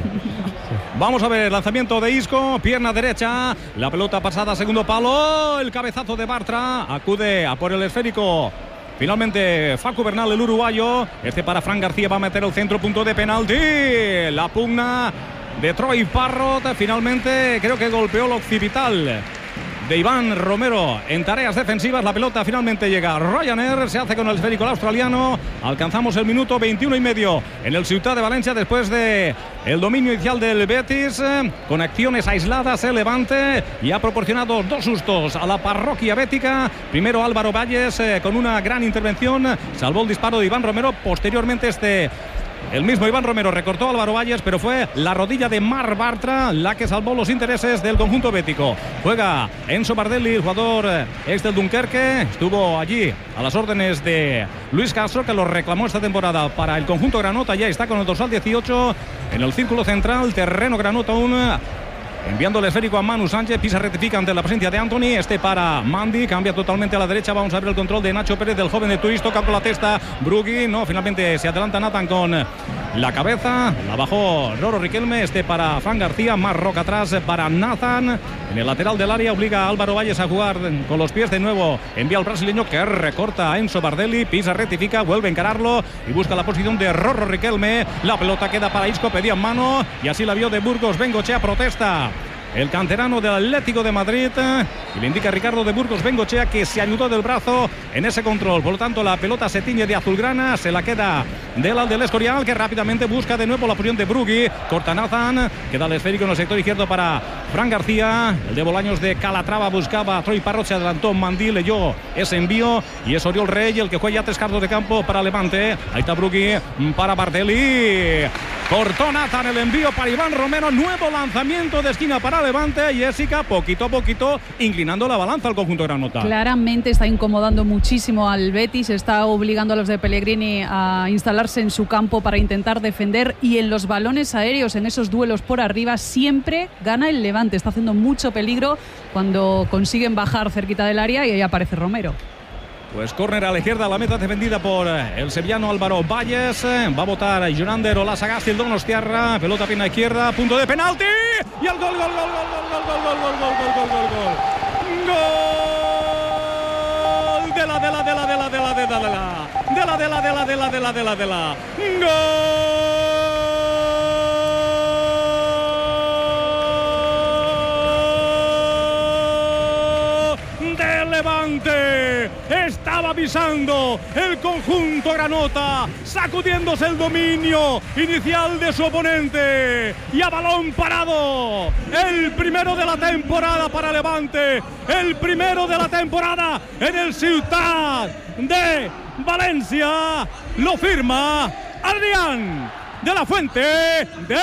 S2: Vamos a ver, lanzamiento de Isco, pierna derecha, la pelota pasada, segundo palo, el cabezazo de Bartra, acude a por el esférico. Finalmente, Facu Bernal, el uruguayo. Este para Fran García, va a meter el centro, punto de penalti. La pugna de Troy Parrot, finalmente creo que golpeó el occipital de Iván Romero en tareas defensivas. La pelota finalmente llega a Ryanair, se hace con el esférico el australiano. Alcanzamos el minuto veintiuno y medio en el Ciutat de Valencia después de el dominio inicial del Betis, eh, con acciones aisladas el Levante, y ha proporcionado dos sustos a la parroquia bética. Primero Álvaro Valles eh, con una gran intervención, salvó el disparo de Iván Romero. Posteriormente este el mismo Iván Romero recortó a Álvaro Valles, pero fue la rodilla de Mar Bartra la que salvó los intereses del conjunto bético. Juega Enzo Bardelli, el jugador ex del Dunkerque. Estuvo allí a las órdenes de Luis Castro, que lo reclamó esta temporada para el conjunto granota. Ya está con el dorsal dieciocho en el círculo central, terreno granota aún. Enviando el esférico a Manu Sánchez, Pisa rectifica ante la presencia de Anthony. Este para Mandy, cambia totalmente a la derecha. Vamos a ver el control de Nacho Pérez, del joven de Turís, toca con la testa Brugui. No, finalmente se adelanta Nathan con la cabeza. La bajó Roro Riquelme. Este para Fran García, más roca atrás para Nathan. En el lateral del área obliga a Álvaro Valles a jugar con los pies de nuevo. Envía al brasileño que recorta a Enzo Bardelli. Pisa rectifica, vuelve a encararlo y busca la posición de Roro Riquelme. La pelota queda para Isco, pedía en mano y así la vio de Burgos. Bengochea protesta. El canterano del Atlético de Madrid, y le indica a Ricardo de Burgos Bengochea que se ayudó del brazo en ese control. Por lo tanto, la pelota se tiñe de azulgrana, se la queda del del Escorial, que rápidamente busca de nuevo la posición de Brugui. Corta Nathan, queda el esférico en el sector izquierdo para Fran García. El de Bolaños de Calatrava buscaba a Troy Parrot, se adelantó Mandí, leyó ese envío y es Oriol Rey el que juega ya tres cartos de campo para Levante. Ahí está Brugui para Bardelli. Cortó Nathan el envío para Iván Romero. Nuevo lanzamiento de esquina para Levante. Y Jessica, poquito a poquito, inclinando la balanza al conjunto granota.
S4: Claramente está incomodando muchísimo al Betis. Está obligando a los de Pellegrini a instalarse en su campo para intentar defender. Y en los balones aéreos, en esos duelos por arriba, siempre gana el Levante. Está haciendo mucho peligro cuando consiguen bajar cerquita del área y ahí aparece Romero.
S2: Pues córner a la izquierda, la meta defendida por el sevillano Álvaro Valles. Va a votar Jonander Olasagasti, el Donostiarra. Pelota pierna izquierda, punto de penalti. Y el gol, gol, gol, gol, gol, gol, gol, gol, gol, gol, gol, gol, gol. Gol de la, de la, de la, de la, de la, de la, de la, de la, de la, de la, de la, de la, de la, de la. Gol de Levante. Estaba avisando el conjunto granota, sacudiéndose el dominio inicial de su oponente, y a balón parado, el primero de la temporada para Levante, el primero de la temporada en el Ciutat de Valencia, lo firma Adrián de la Fuente de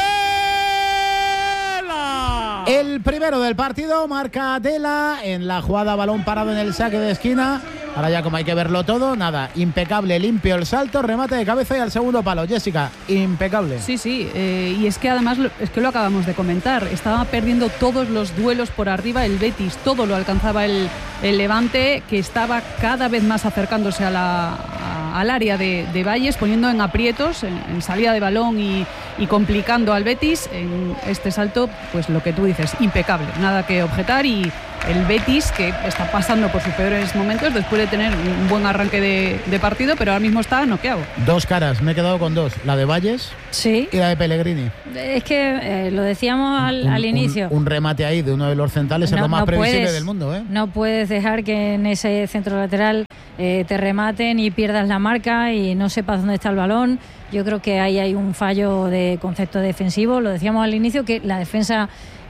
S2: la...
S1: El primero del partido marca Dela en la jugada, balón parado en el saque de esquina. Ahora ya como hay que verlo todo, nada, impecable, limpio el salto, remate de cabeza y al segundo palo. Jessica, impecable.
S4: Sí, sí, eh, y es que además lo, es que lo acabamos de comentar, estaba perdiendo todos los duelos por arriba el Betis, todo lo alcanzaba el, el Levante, que estaba cada vez más acercándose a la, a, al área de, de Valles, poniendo en aprietos, en, en salida de balón y, y complicando al Betis. En este salto, pues lo que tú dices, impecable, nada que objetar y, el Betis, que está pasando por sus peores momentos después de tener un buen arranque de, de partido, pero ahora mismo está noqueado.
S1: Dos caras, me he quedado con dos, la de Valles
S5: sí.
S1: y la de Pellegrini.
S5: Es que eh, lo decíamos al,
S1: un,
S5: al inicio.
S1: Un, un remate ahí de uno de los centrales
S5: no,
S1: es lo más
S5: no
S1: previsible
S5: puedes,
S1: del mundo. ¿eh?
S5: No puedes dejar que en ese centro lateral eh, te rematen y pierdas la marca y no sepas dónde está el balón. Yo creo que ahí hay un fallo de concepto defensivo. Lo decíamos al inicio, que la defensa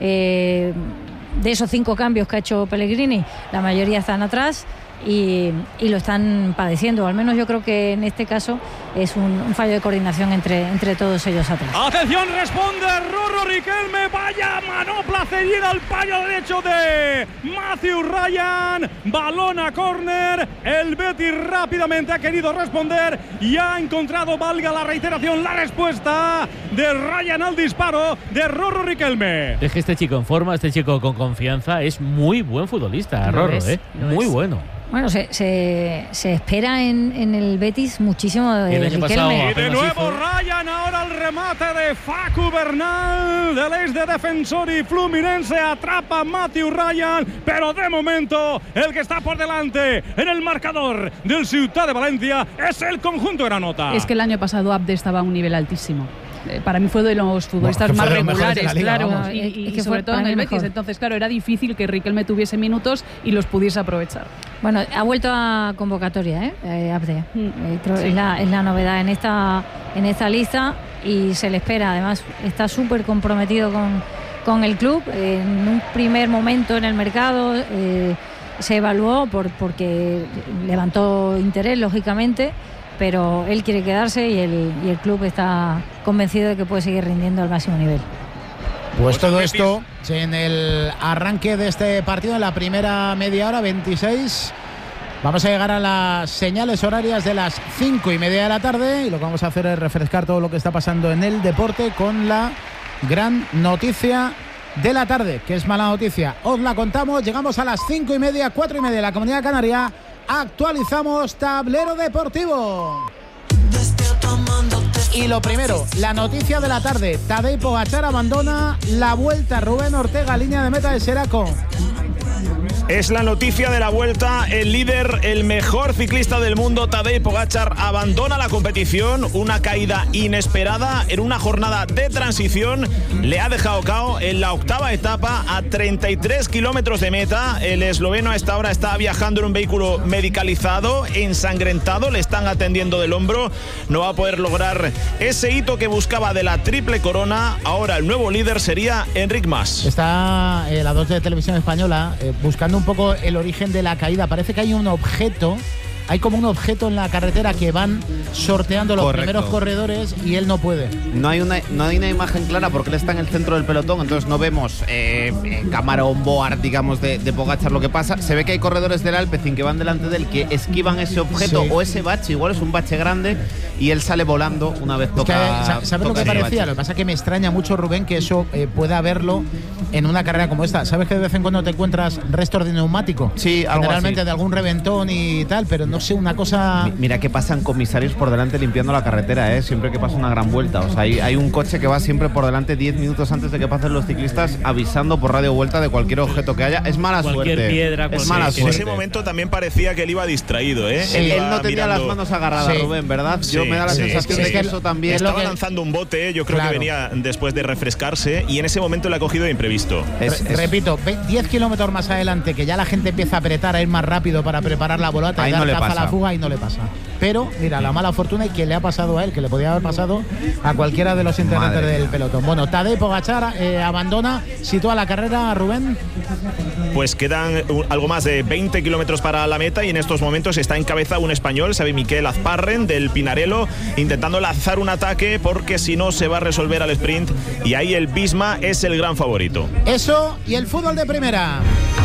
S5: eh, de esos cinco cambios que ha hecho Pellegrini, la mayoría están atrás y, y lo están padeciendo. Al menos yo creo que en este caso es un, un fallo de coordinación entre, entre todos ellos atrás.
S2: Atención, responde Rorro Riquelme. Vaya manopla cedida al paño derecho de Matthew Ryan. Balón a córner. El Betis rápidamente ha querido responder y ha encontrado, valga la reiteración, la respuesta de Ryan al disparo de Rorro Riquelme.
S3: Es que este chico en forma, este chico con confianza, es muy buen futbolista, Rorro, ¿eh? Muy es. bueno.
S5: Bueno, se, se, se espera en, en el Betis muchísimo de Riquelme.
S2: Y de nuevo Ryan, ahora el remate de Facu Bernal, del ex de Defensor y Fluminense, atrapa a Matthew Ryan, pero de momento el que está por delante en el marcador del Ciutat de Valencia es el conjunto granota.
S4: Es que el año pasado Abde estaba a un nivel altísimo. Para mí fue de los futbolistas
S1: bueno,
S4: más
S1: de
S4: regulares,
S1: la liga,
S4: claro,
S1: vamos.
S4: y, y,
S5: es que
S4: y sobre todo en el Betis.
S5: Mejor.
S4: Entonces, claro, era difícil que Riquelme tuviese minutos y los pudiese aprovechar.
S5: Bueno, ha vuelto a convocatoria, ¿eh? eh Abde. Mm. Eh, creo sí. es, la, es la novedad en esta, en esta lista y se le espera. Además, está súper comprometido con, con el club. Eh, en un primer momento en el mercado eh, se evaluó por, porque levantó interés, lógicamente, pero él quiere quedarse y el, y el club está convencido de que puede seguir rindiendo al máximo nivel.
S1: Pues todo esto en el arranque de este partido, en la primera media hora, veintiséis. Vamos a llegar a las señales horarias de las cinco y media de la tarde y lo que vamos a hacer es refrescar todo lo que está pasando en el deporte con la gran noticia de la tarde, que es mala noticia. Os la contamos, llegamos a las cinco y media, cuatro y media de la Comunidad Canaria. Actualizamos tablero deportivo. Y lo primero, la noticia de la tarde. Tadej Pogačar abandona la Vuelta. Rubén Ortega, línea de meta de Seraco.
S7: Es la noticia de la Vuelta. El líder, el mejor ciclista del mundo, Tadej Pogačar, abandona la competición. Una caída inesperada en una jornada de transición. Le ha dejado cao en la octava etapa a treinta y tres kilómetros de meta. El esloveno a esta hora está viajando en un vehículo medicalizado, ensangrentado. Le están atendiendo del hombro. No va a poder lograr ese hito que buscaba de la triple corona. Ahora el nuevo líder sería Enric Mas.
S1: Está eh, la dos de Televisión Española eh, buscando un poco el origen de la caída. Parece que hay un objeto, hay como un objeto en la carretera que van sorteando los Correcto. primeros corredores y él no puede.
S8: No hay una no hay una imagen clara porque él está en el centro del pelotón, entonces no vemos eh, eh, cámara on board, digamos, de, de Pogačar lo que pasa. Se ve que hay corredores del Alpecin que van delante de él, que esquivan ese objeto sí. o ese bache, igual es un bache grande, y él sale volando una vez toca.
S1: Es que, ¿sabes lo que parecía? Bache. Lo que pasa es que me extraña mucho, Rubén, que eso eh, pueda haberlo en una carrera como esta. ¿Sabes que de vez en cuando te encuentras restos de neumático?
S8: Sí, algo
S1: generalmente
S8: así.
S1: De algún reventón y tal, pero no sé, una cosa.
S8: Mira que pasan comisarios por delante limpiando la carretera, ¿eh? Siempre que pasa una gran vuelta. O sea, hay, hay un coche que va siempre por delante diez minutos antes de que pasen los ciclistas, avisando por radio vuelta de cualquier objeto que haya. Es mala
S3: cualquier
S8: suerte.
S3: Piedra,
S8: es mala
S7: en
S8: suerte.
S7: ese momento también parecía que él iba distraído, ¿eh?
S8: Sí,
S7: él,
S8: él no tenía
S7: mirando...
S8: las manos agarradas, sí. Rubén, ¿verdad?
S7: Sí,
S8: Yo me da la
S7: sí,
S8: sensación
S7: es que,
S8: de que
S7: es que
S8: eso también.
S7: Estaba
S8: que...
S7: lanzando un bote, yo creo
S1: claro.
S7: que venía después de refrescarse y en ese momento le ha cogido de imprevisto.
S1: Es, es... Repito, diez kilómetros más adelante, que ya la gente empieza a apretar, a ir más rápido para preparar la volata y dar
S8: no
S1: caza a la fuga y no le pasa. Pero, mira, la mala fortuna y que le ha pasado a él, que le podía haber pasado a cualquiera de los integrantes Madre del mía. pelotón. Bueno, Tadej Pogačar eh, abandona, sitúa la carrera, Rubén.
S7: Pues quedan algo más de veinte kilómetros para la meta y en estos momentos está en cabeza un español, Xavi Miquel Azparren, del Pinarello, intentando lanzar un ataque porque si no se va a resolver al sprint y ahí el Visma es el gran favorito.
S1: Eso y el fútbol de primera,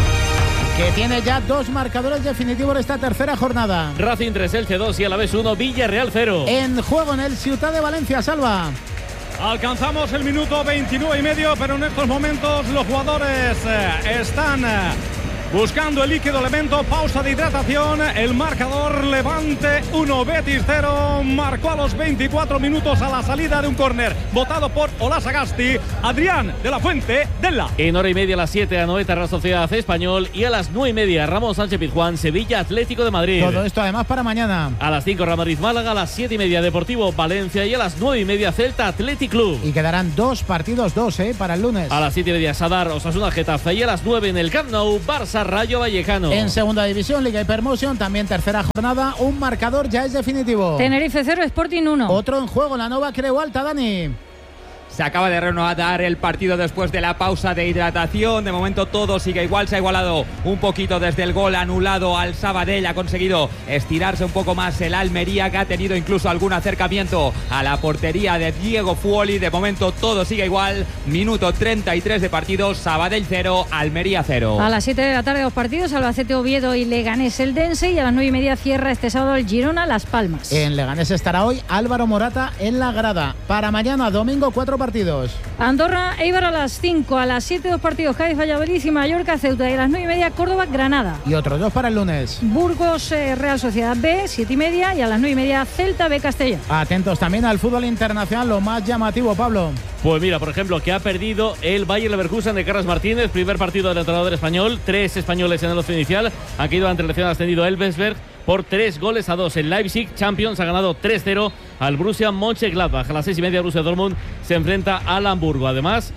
S1: que tiene ya dos marcadores definitivos de esta tercera jornada.
S3: Racing tres, Elche dos y Alavés uno, Villarreal cero.
S1: En juego en el Ciutat de Valencia, Salva.
S2: Alcanzamos el minuto veintinueve y medio, pero en estos momentos los jugadores eh, están eh, buscando el líquido elemento, pausa de hidratación, el marcador Levante uno, Betis cero, marcó a los veinticuatro minutos a la salida de un córner, votado por Olasagasti, Adrián de la Fuente, Della.
S3: En hora y media a las siete, Anoeta Real Sociedad Español, y a las nueve y media, Ramón Sánchez Pizjuán, Sevilla Atlético de Madrid.
S1: Todo esto además para mañana.
S3: A las cinco, Real Madrid Málaga, a las siete y media, Deportivo Valencia, y a las nueve y media, Celta Athletic Club.
S1: Y quedarán dos partidos, dos, ¿eh? Para el lunes.
S3: A las siete y media, Sadar Osasuna Getafe, y a las nueve en el Camp Nou, Barça Rayo Vallecano.
S1: En segunda división, Liga Hypermotion, también tercera jornada, un marcador ya es definitivo.
S5: Tenerife cero, Sporting uno.
S1: Otro en juego, la Nova Creu Alta, Dani.
S6: Se acaba de renovar el partido después de la pausa de hidratación. De momento todo sigue igual. Se ha igualado un poquito desde el gol anulado al Sabadell. Ha conseguido estirarse un poco más el Almería, que ha tenido incluso algún acercamiento a la portería de Diego Fuoli. De momento todo sigue igual. Minuto treinta y tres de partido. Sabadell cero, Almería cero.
S5: A las siete de la tarde dos partidos. Albacete Oviedo y Leganés Eldense. Y a las nueve y media cierra este sábado el Girona Las Palmas.
S1: En Leganés estará hoy Álvaro Morata en la grada. Para mañana domingo cuatro partidos.
S5: Andorra, Eibar a las cinco, a las siete dos partidos, Cádiz, Valladolid y Mallorca, Ceuta, y a las nueve y media Córdoba, Granada.
S1: Y otros dos para el lunes.
S5: Burgos, eh, Real Sociedad B, siete y media, y a las nueve y media Celta B, Castellón.
S1: Atentos también al fútbol internacional, lo más llamativo, Pablo.
S3: Pues mira, por ejemplo, que ha perdido el Bayer Leverkusen de Carlos Martínez, primer partido del entrenador español, tres españoles en el once inicial, han caído ante el recién ascendido Elversberg por tres goles a dos. El Leipzig Champions ha ganado tres cero al Borussia Mönchengladbach. A las seis y media, Borussia Dortmund se enfrenta al Hamburgo. Además,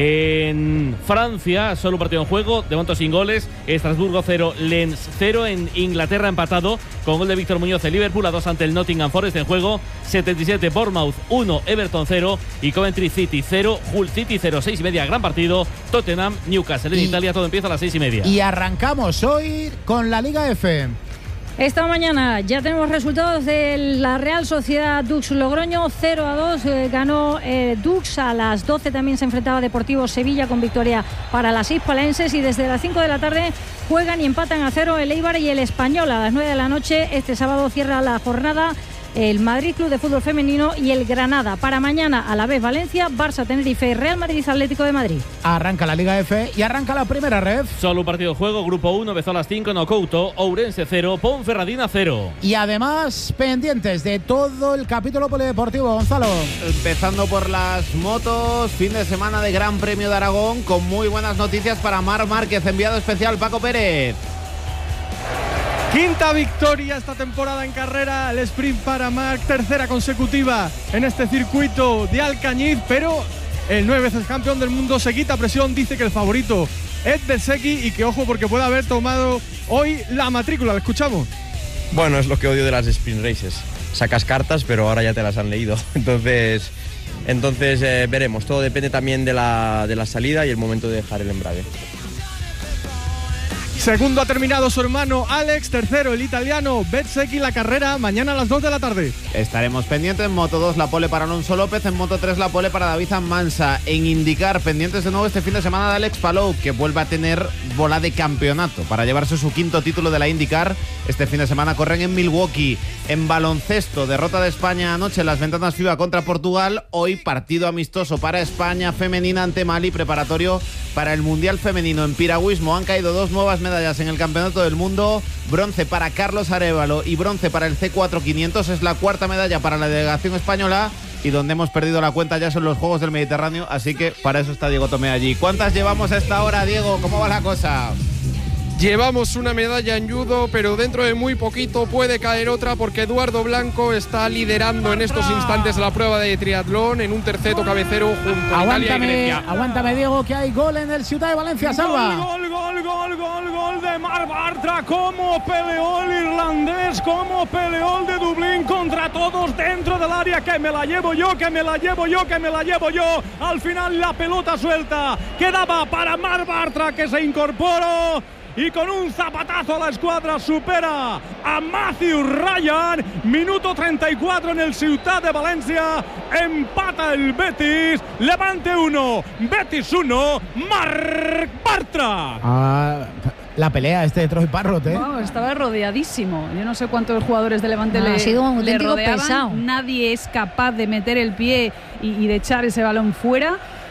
S3: en Francia, solo un partido en juego, de momento sin goles. Estrasburgo cero, Lens cero. En Inglaterra, empatado con gol de Víctor Muñoz en Liverpool, a dos ante el Nottingham Forest. En juego setenta y siete, Bournemouth uno, Everton cero y Coventry City cero, Hull City cero. Seis y media, gran partido. Tottenham, Newcastle en
S1: y,
S3: Italia, todo empieza a las seis y media.
S1: Y arrancamos hoy con la Liga F.
S5: Esta mañana ya tenemos resultados de la Real Sociedad Dux Logroño, cero a dos, eh, ganó eh, Dux. A las doce también se enfrentaba Deportivo Sevilla con victoria para las hispalenses, y desde las cinco de la tarde juegan y empatan a cero el Eibar y el Español. A las nueve de la noche este sábado cierra la jornada el Madrid Club de Fútbol Femenino y el Granada. Para mañana a la vez Valencia, Barça, Tenerife, Real Madrid, Atlético de Madrid.
S1: Arranca la Liga F y arranca la primera ref.
S3: Solo un partido de juego, grupo uno, empezó a las cinco, Nocouto, Ourense cero, Ponferradina cero.
S1: Y además pendientes de todo el capítulo polideportivo, Gonzalo.
S8: Empezando por las motos, fin de semana de Gran Premio de Aragón, con muy buenas noticias para Marc Márquez, enviado especial Paco Pérez.
S9: Quinta victoria esta temporada en carrera, el sprint para Marc, tercera consecutiva en este circuito de Alcañiz, pero el nueve veces campeón del mundo se quita presión, dice que el favorito es Bezzecchi y que ojo porque puede haber tomado hoy la matrícula. ¿Le escuchamos?
S10: Bueno, es lo que odio de las sprint races. Sacas cartas, pero ahora ya te las han leído. Entonces, entonces eh, veremos. Todo depende también de la, de la salida y el momento de dejar el embrague.
S9: Segundo ha terminado su hermano Alex, tercero el italiano Bezzecchi. La carrera mañana a las dos de la tarde.
S8: Estaremos pendientes en Moto dos, la pole para Alonso López, en Moto tres la pole para David Mansa. En IndyCar, pendientes de nuevo este fin de semana de Alex Palou, que vuelve a tener bola de campeonato para llevarse su quinto título de la IndyCar. Este fin de semana corren en Milwaukee. En baloncesto, derrota de España anoche en las ventanas FIBA contra Portugal. Hoy partido amistoso para España femenina ante Mali, preparatorio para el Mundial Femenino. En piragüismo han caído dos nuevas medallas en el Campeonato del Mundo, bronce para Carlos Arévalo y bronce para el C cuatro quinientos, es la cuarta medalla para la delegación española, y donde hemos perdido la cuenta ya son los Juegos del Mediterráneo, así que para eso está Diego Tomé allí. ¿Cuántas llevamos a esta hora, Diego? ¿Cómo va la cosa?
S11: Llevamos una medalla en judo, pero dentro de muy poquito puede caer otra porque Eduardo Blanco está liderando en estos instantes la prueba de triatlón en un terceto cabecero junto a Italia y Grecia.
S1: Aguántame, Diego, que hay gol en el Ciudad de Valencia, Salva.
S2: Gol, gol, gol, gol, gol de Marc Bartra. Cómo peleó el irlandés, cómo peleó el de Dublín contra todos dentro del área. Que me la llevo yo, que me la llevo yo, que me la llevo yo. Al final la pelota suelta quedaba para Marc Bartra, que se incorporó y con un zapatazo a la escuadra supera a Matthew Ryan. Minuto treinta y cuatro en el Ciutat de Valencia. Empata el Betis. Levante uno, Betis uno. Marc Bartra.
S1: Ah, la pelea este de Troy Parrott, ¿eh?
S4: Wow, estaba rodeadísimo. Yo no sé cuántos jugadores de Levante
S5: ah,
S4: le,
S5: ha sido un
S4: le rodeaban.
S5: pesado.
S4: Nadie es capaz de meter el pie y, y de echar ese balón fuera.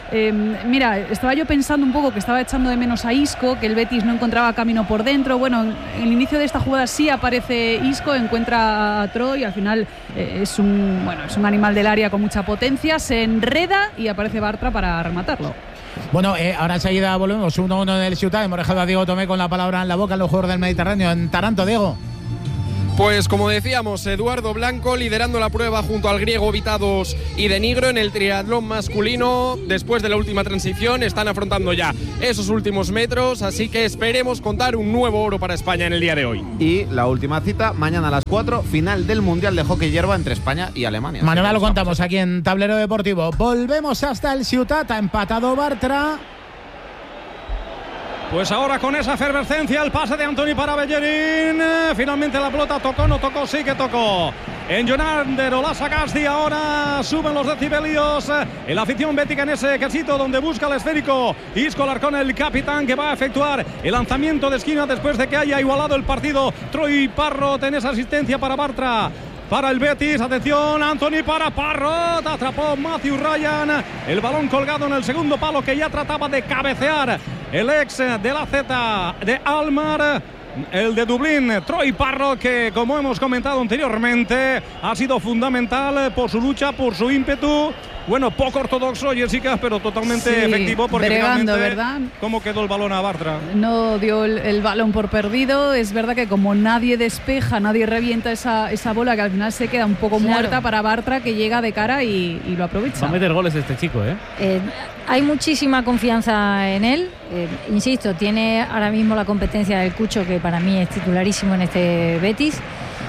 S4: Eh, mira, estaba yo pensando un poco que estaba echando de menos a Isco, que el Betis no encontraba camino por dentro. Bueno, en el inicio de esta jugada sí aparece Isco, encuentra a Troy, al final eh, es un bueno, es un animal del área con mucha potencia, se enreda y aparece Bartra para rematarlo.
S1: Bueno, eh, ahora enseguida volvemos uno uno en el Ciutat. Hemos dejado a Diego Tomé con la palabra en la boca en los Juegos del Mediterráneo. En Taranto, Diego.
S11: Pues como decíamos, Eduardo Blanco liderando la prueba junto al griego Vitados y de Nigro en el triatlón masculino. Después de la última transición están afrontando ya esos últimos metros, así que esperemos contar un nuevo oro para España en el día de hoy.
S8: Y la última cita, mañana a las cuatro, final del Mundial de Hockey Hierba entre España y Alemania.
S1: Mañana lo contamos aquí en Tablero Deportivo. Volvemos hasta el Ciutat, ha empatado Bartra.
S2: Pues ahora con esa efervescencia el pase de Antoni para Bellerín. Finalmente la pelota tocó, no tocó, sí que tocó. En Jonander Olasagasti ahora suben los decibelios. En la afición bética en ese quesito donde busca el esférico. Isco Larcón, el capitán, que va a efectuar el lanzamiento de esquina después de que haya igualado el partido. Troy Parrot en esa asistencia para Bartra. Para el Betis, atención, Antoni para Parrot, atrapó Matthew Ryan, el balón colgado en el segundo palo que ya trataba de cabecear el ex de la Z de Almar, el de Dublín, Troy Parrot, que como hemos comentado anteriormente ha sido fundamental por su lucha, por su ímpetu. Bueno, poco ortodoxo, Jessica, pero totalmente
S4: sí,
S2: efectivo, porque
S4: bregando,
S2: finalmente,
S4: ¿verdad?
S2: ¿cómo quedó el balón a Bartra?
S4: No dio el, el balón por perdido. Es verdad que como nadie despeja, nadie revienta esa, esa bola, que al final se queda un poco
S5: Claro.
S4: muerta para Bartra, que llega de cara y, y lo aprovecha.
S3: Va a meter goles este chico, ¿eh?
S5: Eh, hay muchísima confianza en él. Eh, insisto, tiene ahora mismo la competencia del Cucho, que para mí es titularísimo en este Betis.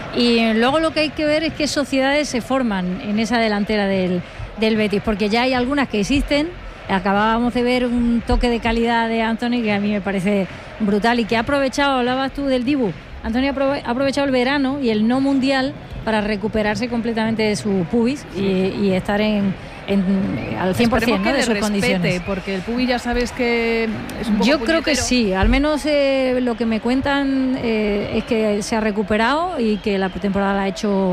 S5: Y luego lo que hay que ver es qué sociedades se forman en esa delantera del, del Betis, porque ya hay algunas que existen. Acabábamos de ver un toque de calidad de Antoni que a mí me parece brutal y que ha aprovechado, hablabas tú del Dibu, Antoni ha aprove- ha aprovechado el verano y el no mundial para recuperarse completamente de su pubis y, y estar en, en al cien por ciento,
S4: Esperemos
S5: ¿no?
S4: que
S5: de sus
S4: le
S5: condiciones.
S4: respete, porque el Pubi ya sabes que es un poco
S5: Yo creo que
S4: puñetero.
S5: sí, al menos eh, lo que me cuentan eh, es que se ha recuperado y que la pretemporada la ha hecho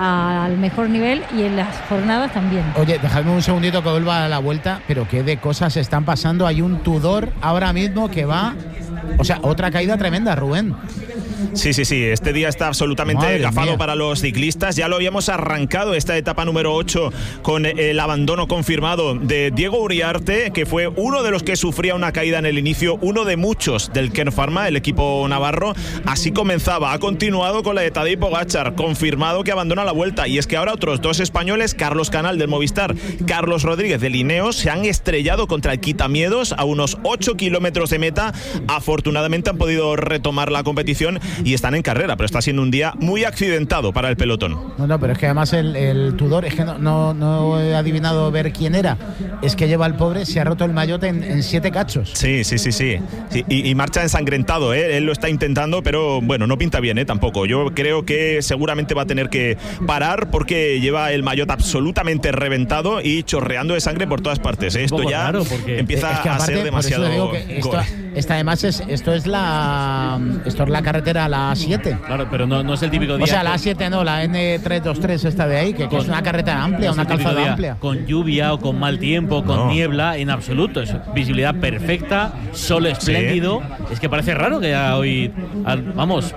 S5: al mejor nivel y en las jornadas también.
S1: Oye, dejadme un segundito que vuelva a la vuelta, pero qué de cosas están pasando. Hay un Tudor ahora mismo que va, o sea, otra caída tremenda, Rubén.
S7: Sí, sí, sí, este día está absolutamente
S1: Madre
S7: gafado
S1: mía.
S7: para los ciclistas. Ya lo habíamos arrancado esta etapa número ocho con el abandono confirmado de Diego Uriarte, que fue uno de los que sufría una caída en el inicio, uno de muchos del Kern Pharma, el equipo navarro. Así comenzaba, ha continuado con la de Tadej Pogačar, confirmado que abandona la vuelta. Y es que ahora otros dos españoles, Carlos Canal del Movistar, Carlos Rodríguez del Ineos, se han estrellado contra el Quitamiedos a unos ocho kilómetros de meta. Afortunadamente han podido retomar la competición y están en carrera, pero está siendo un día muy accidentado para el pelotón.
S1: No, no, pero es que además el, el Tudor, es que no, no, no he adivinado ver quién era. Es que lleva el pobre, se ha roto el maillot en, en siete cachos.
S7: Sí, sí, sí, sí. sí y, y marcha ensangrentado, ¿eh? Él lo está intentando, pero bueno, no pinta bien, ¿eh? Tampoco. Yo creo que seguramente va a tener que parar porque lleva el maillot absolutamente reventado y chorreando de sangre por todas partes, ¿eh? Esto ya
S3: raro porque
S7: empieza
S1: es que aparte,
S7: a ser demasiado.
S1: por eso digo que esto,
S7: gore.
S1: esta además es, esto es la esto es la carretera, la A siete.
S3: Claro, pero no, no es el típico día.
S1: O sea, la
S3: con-
S1: A siete no, la N trescientos veintitrés esta de ahí, que, que
S3: con-
S1: es una carretera amplia,
S3: no es
S1: una
S3: el típico
S1: calzada
S3: día
S1: amplia.
S3: Con lluvia o con mal tiempo, con
S7: No.
S3: niebla, en absoluto. Es visibilidad perfecta, sol espléndido. Es que parece raro que ya hoy. al- Vamos.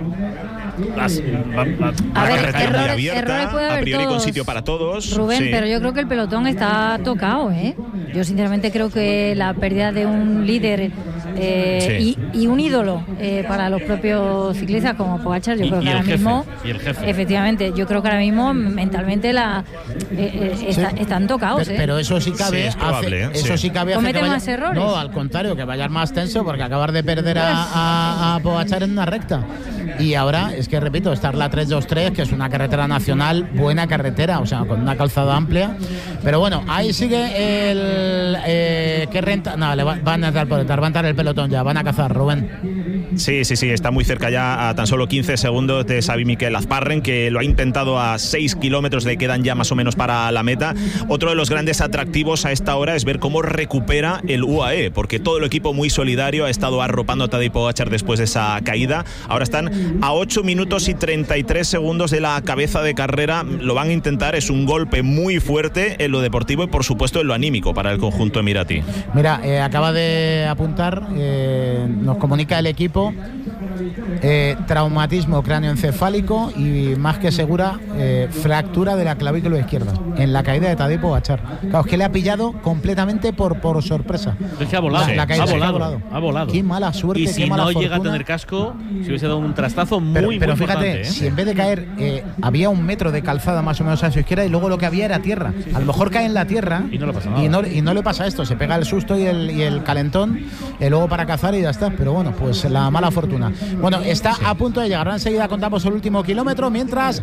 S3: Las, va- va-
S5: A
S7: Una
S5: ver,
S7: carretera muy
S5: errores-
S7: abierta,
S5: errores puede
S7: a
S5: haber
S7: priori con
S5: todos,
S7: sitio para todos.
S5: Rubén,
S7: Sí.
S5: pero yo creo que el pelotón está tocado, ¿eh? Yo sinceramente creo que la pérdida de un líder eh,
S7: Sí.
S5: y, y un ídolo eh, para los propios ciclistas como Pogačar, yo
S3: Y-
S5: creo
S3: y
S5: que
S3: el
S5: ahora
S3: jefe,
S5: mismo,
S3: y el jefe.
S5: efectivamente, yo creo que ahora mismo mentalmente la eh, eh, está-
S1: Sí.
S5: están tocados,
S1: Pero,
S5: ¿eh?
S1: pero eso sí cabe,
S7: Sí, es probable,
S1: hace-
S7: ¿eh?
S1: eso
S7: Sí.
S1: sí cabe hacer
S5: ¿Cometen
S1: que vaya-
S5: más errores?
S1: No, al contrario, que vayas más tenso porque acabar de perder a, a, a Pogačar en una recta. Y ahora, es que repito, está la tres dos tres, que es una carretera nacional, buena carretera, o sea, con una calzada amplia. Pero bueno, ahí sigue el... Eh, ¿Qué renta? No, le va- van a entrar por detrás, va a entrar el pelotón ya, van a cazar, Rubén.
S7: Sí, sí, sí, está muy cerca ya, a tan solo quince segundos de Xavi Miquel Azparren, que lo ha intentado a seis kilómetros, le quedan ya más o menos para la meta. Otro de los grandes atractivos a esta hora es ver cómo recupera el U A E, porque todo el equipo muy solidario ha estado arropando a Tadej Pogačar después de esa caída. Ahora están a ocho minutos y treinta y tres segundos de la cabeza de carrera. Lo van a intentar, es un golpe muy fuerte en lo deportivo y por supuesto en lo anímico para el conjunto emirati.
S1: Mira, eh, acaba de apuntar, eh, nos comunica el equipo, eh, traumatismo cráneoencefálico y más que segura eh, fractura de la clavícula izquierda en la caída de Tadej Pogačar. Claro, es que le ha pillado completamente por, por sorpresa.
S3: Es que ha volado,
S1: la, la caída,
S3: ha, volado
S1: ha volado,
S3: ha volado.
S1: Qué mala suerte,
S3: y
S1: qué
S3: si
S1: mala
S3: no
S1: fortuna.
S3: llega a tener casco, si hubiese dado un trastazo muy,
S1: pero,
S3: muy
S1: pero
S3: importante.
S1: fíjate,
S3: ¿eh?
S1: si en vez de caer eh, había un metro de calzada más o menos a su izquierda y luego lo que había era tierra. A lo mejor cae en la tierra
S3: y no le pasa nada.
S1: Y no, y no le pasa esto, se pega el susto y el, y el calentón, y luego para cazar y ya está. Pero bueno, pues la mala fortuna. Bueno, está a punto de llegar. Enseguida contamos el último kilómetro, mientras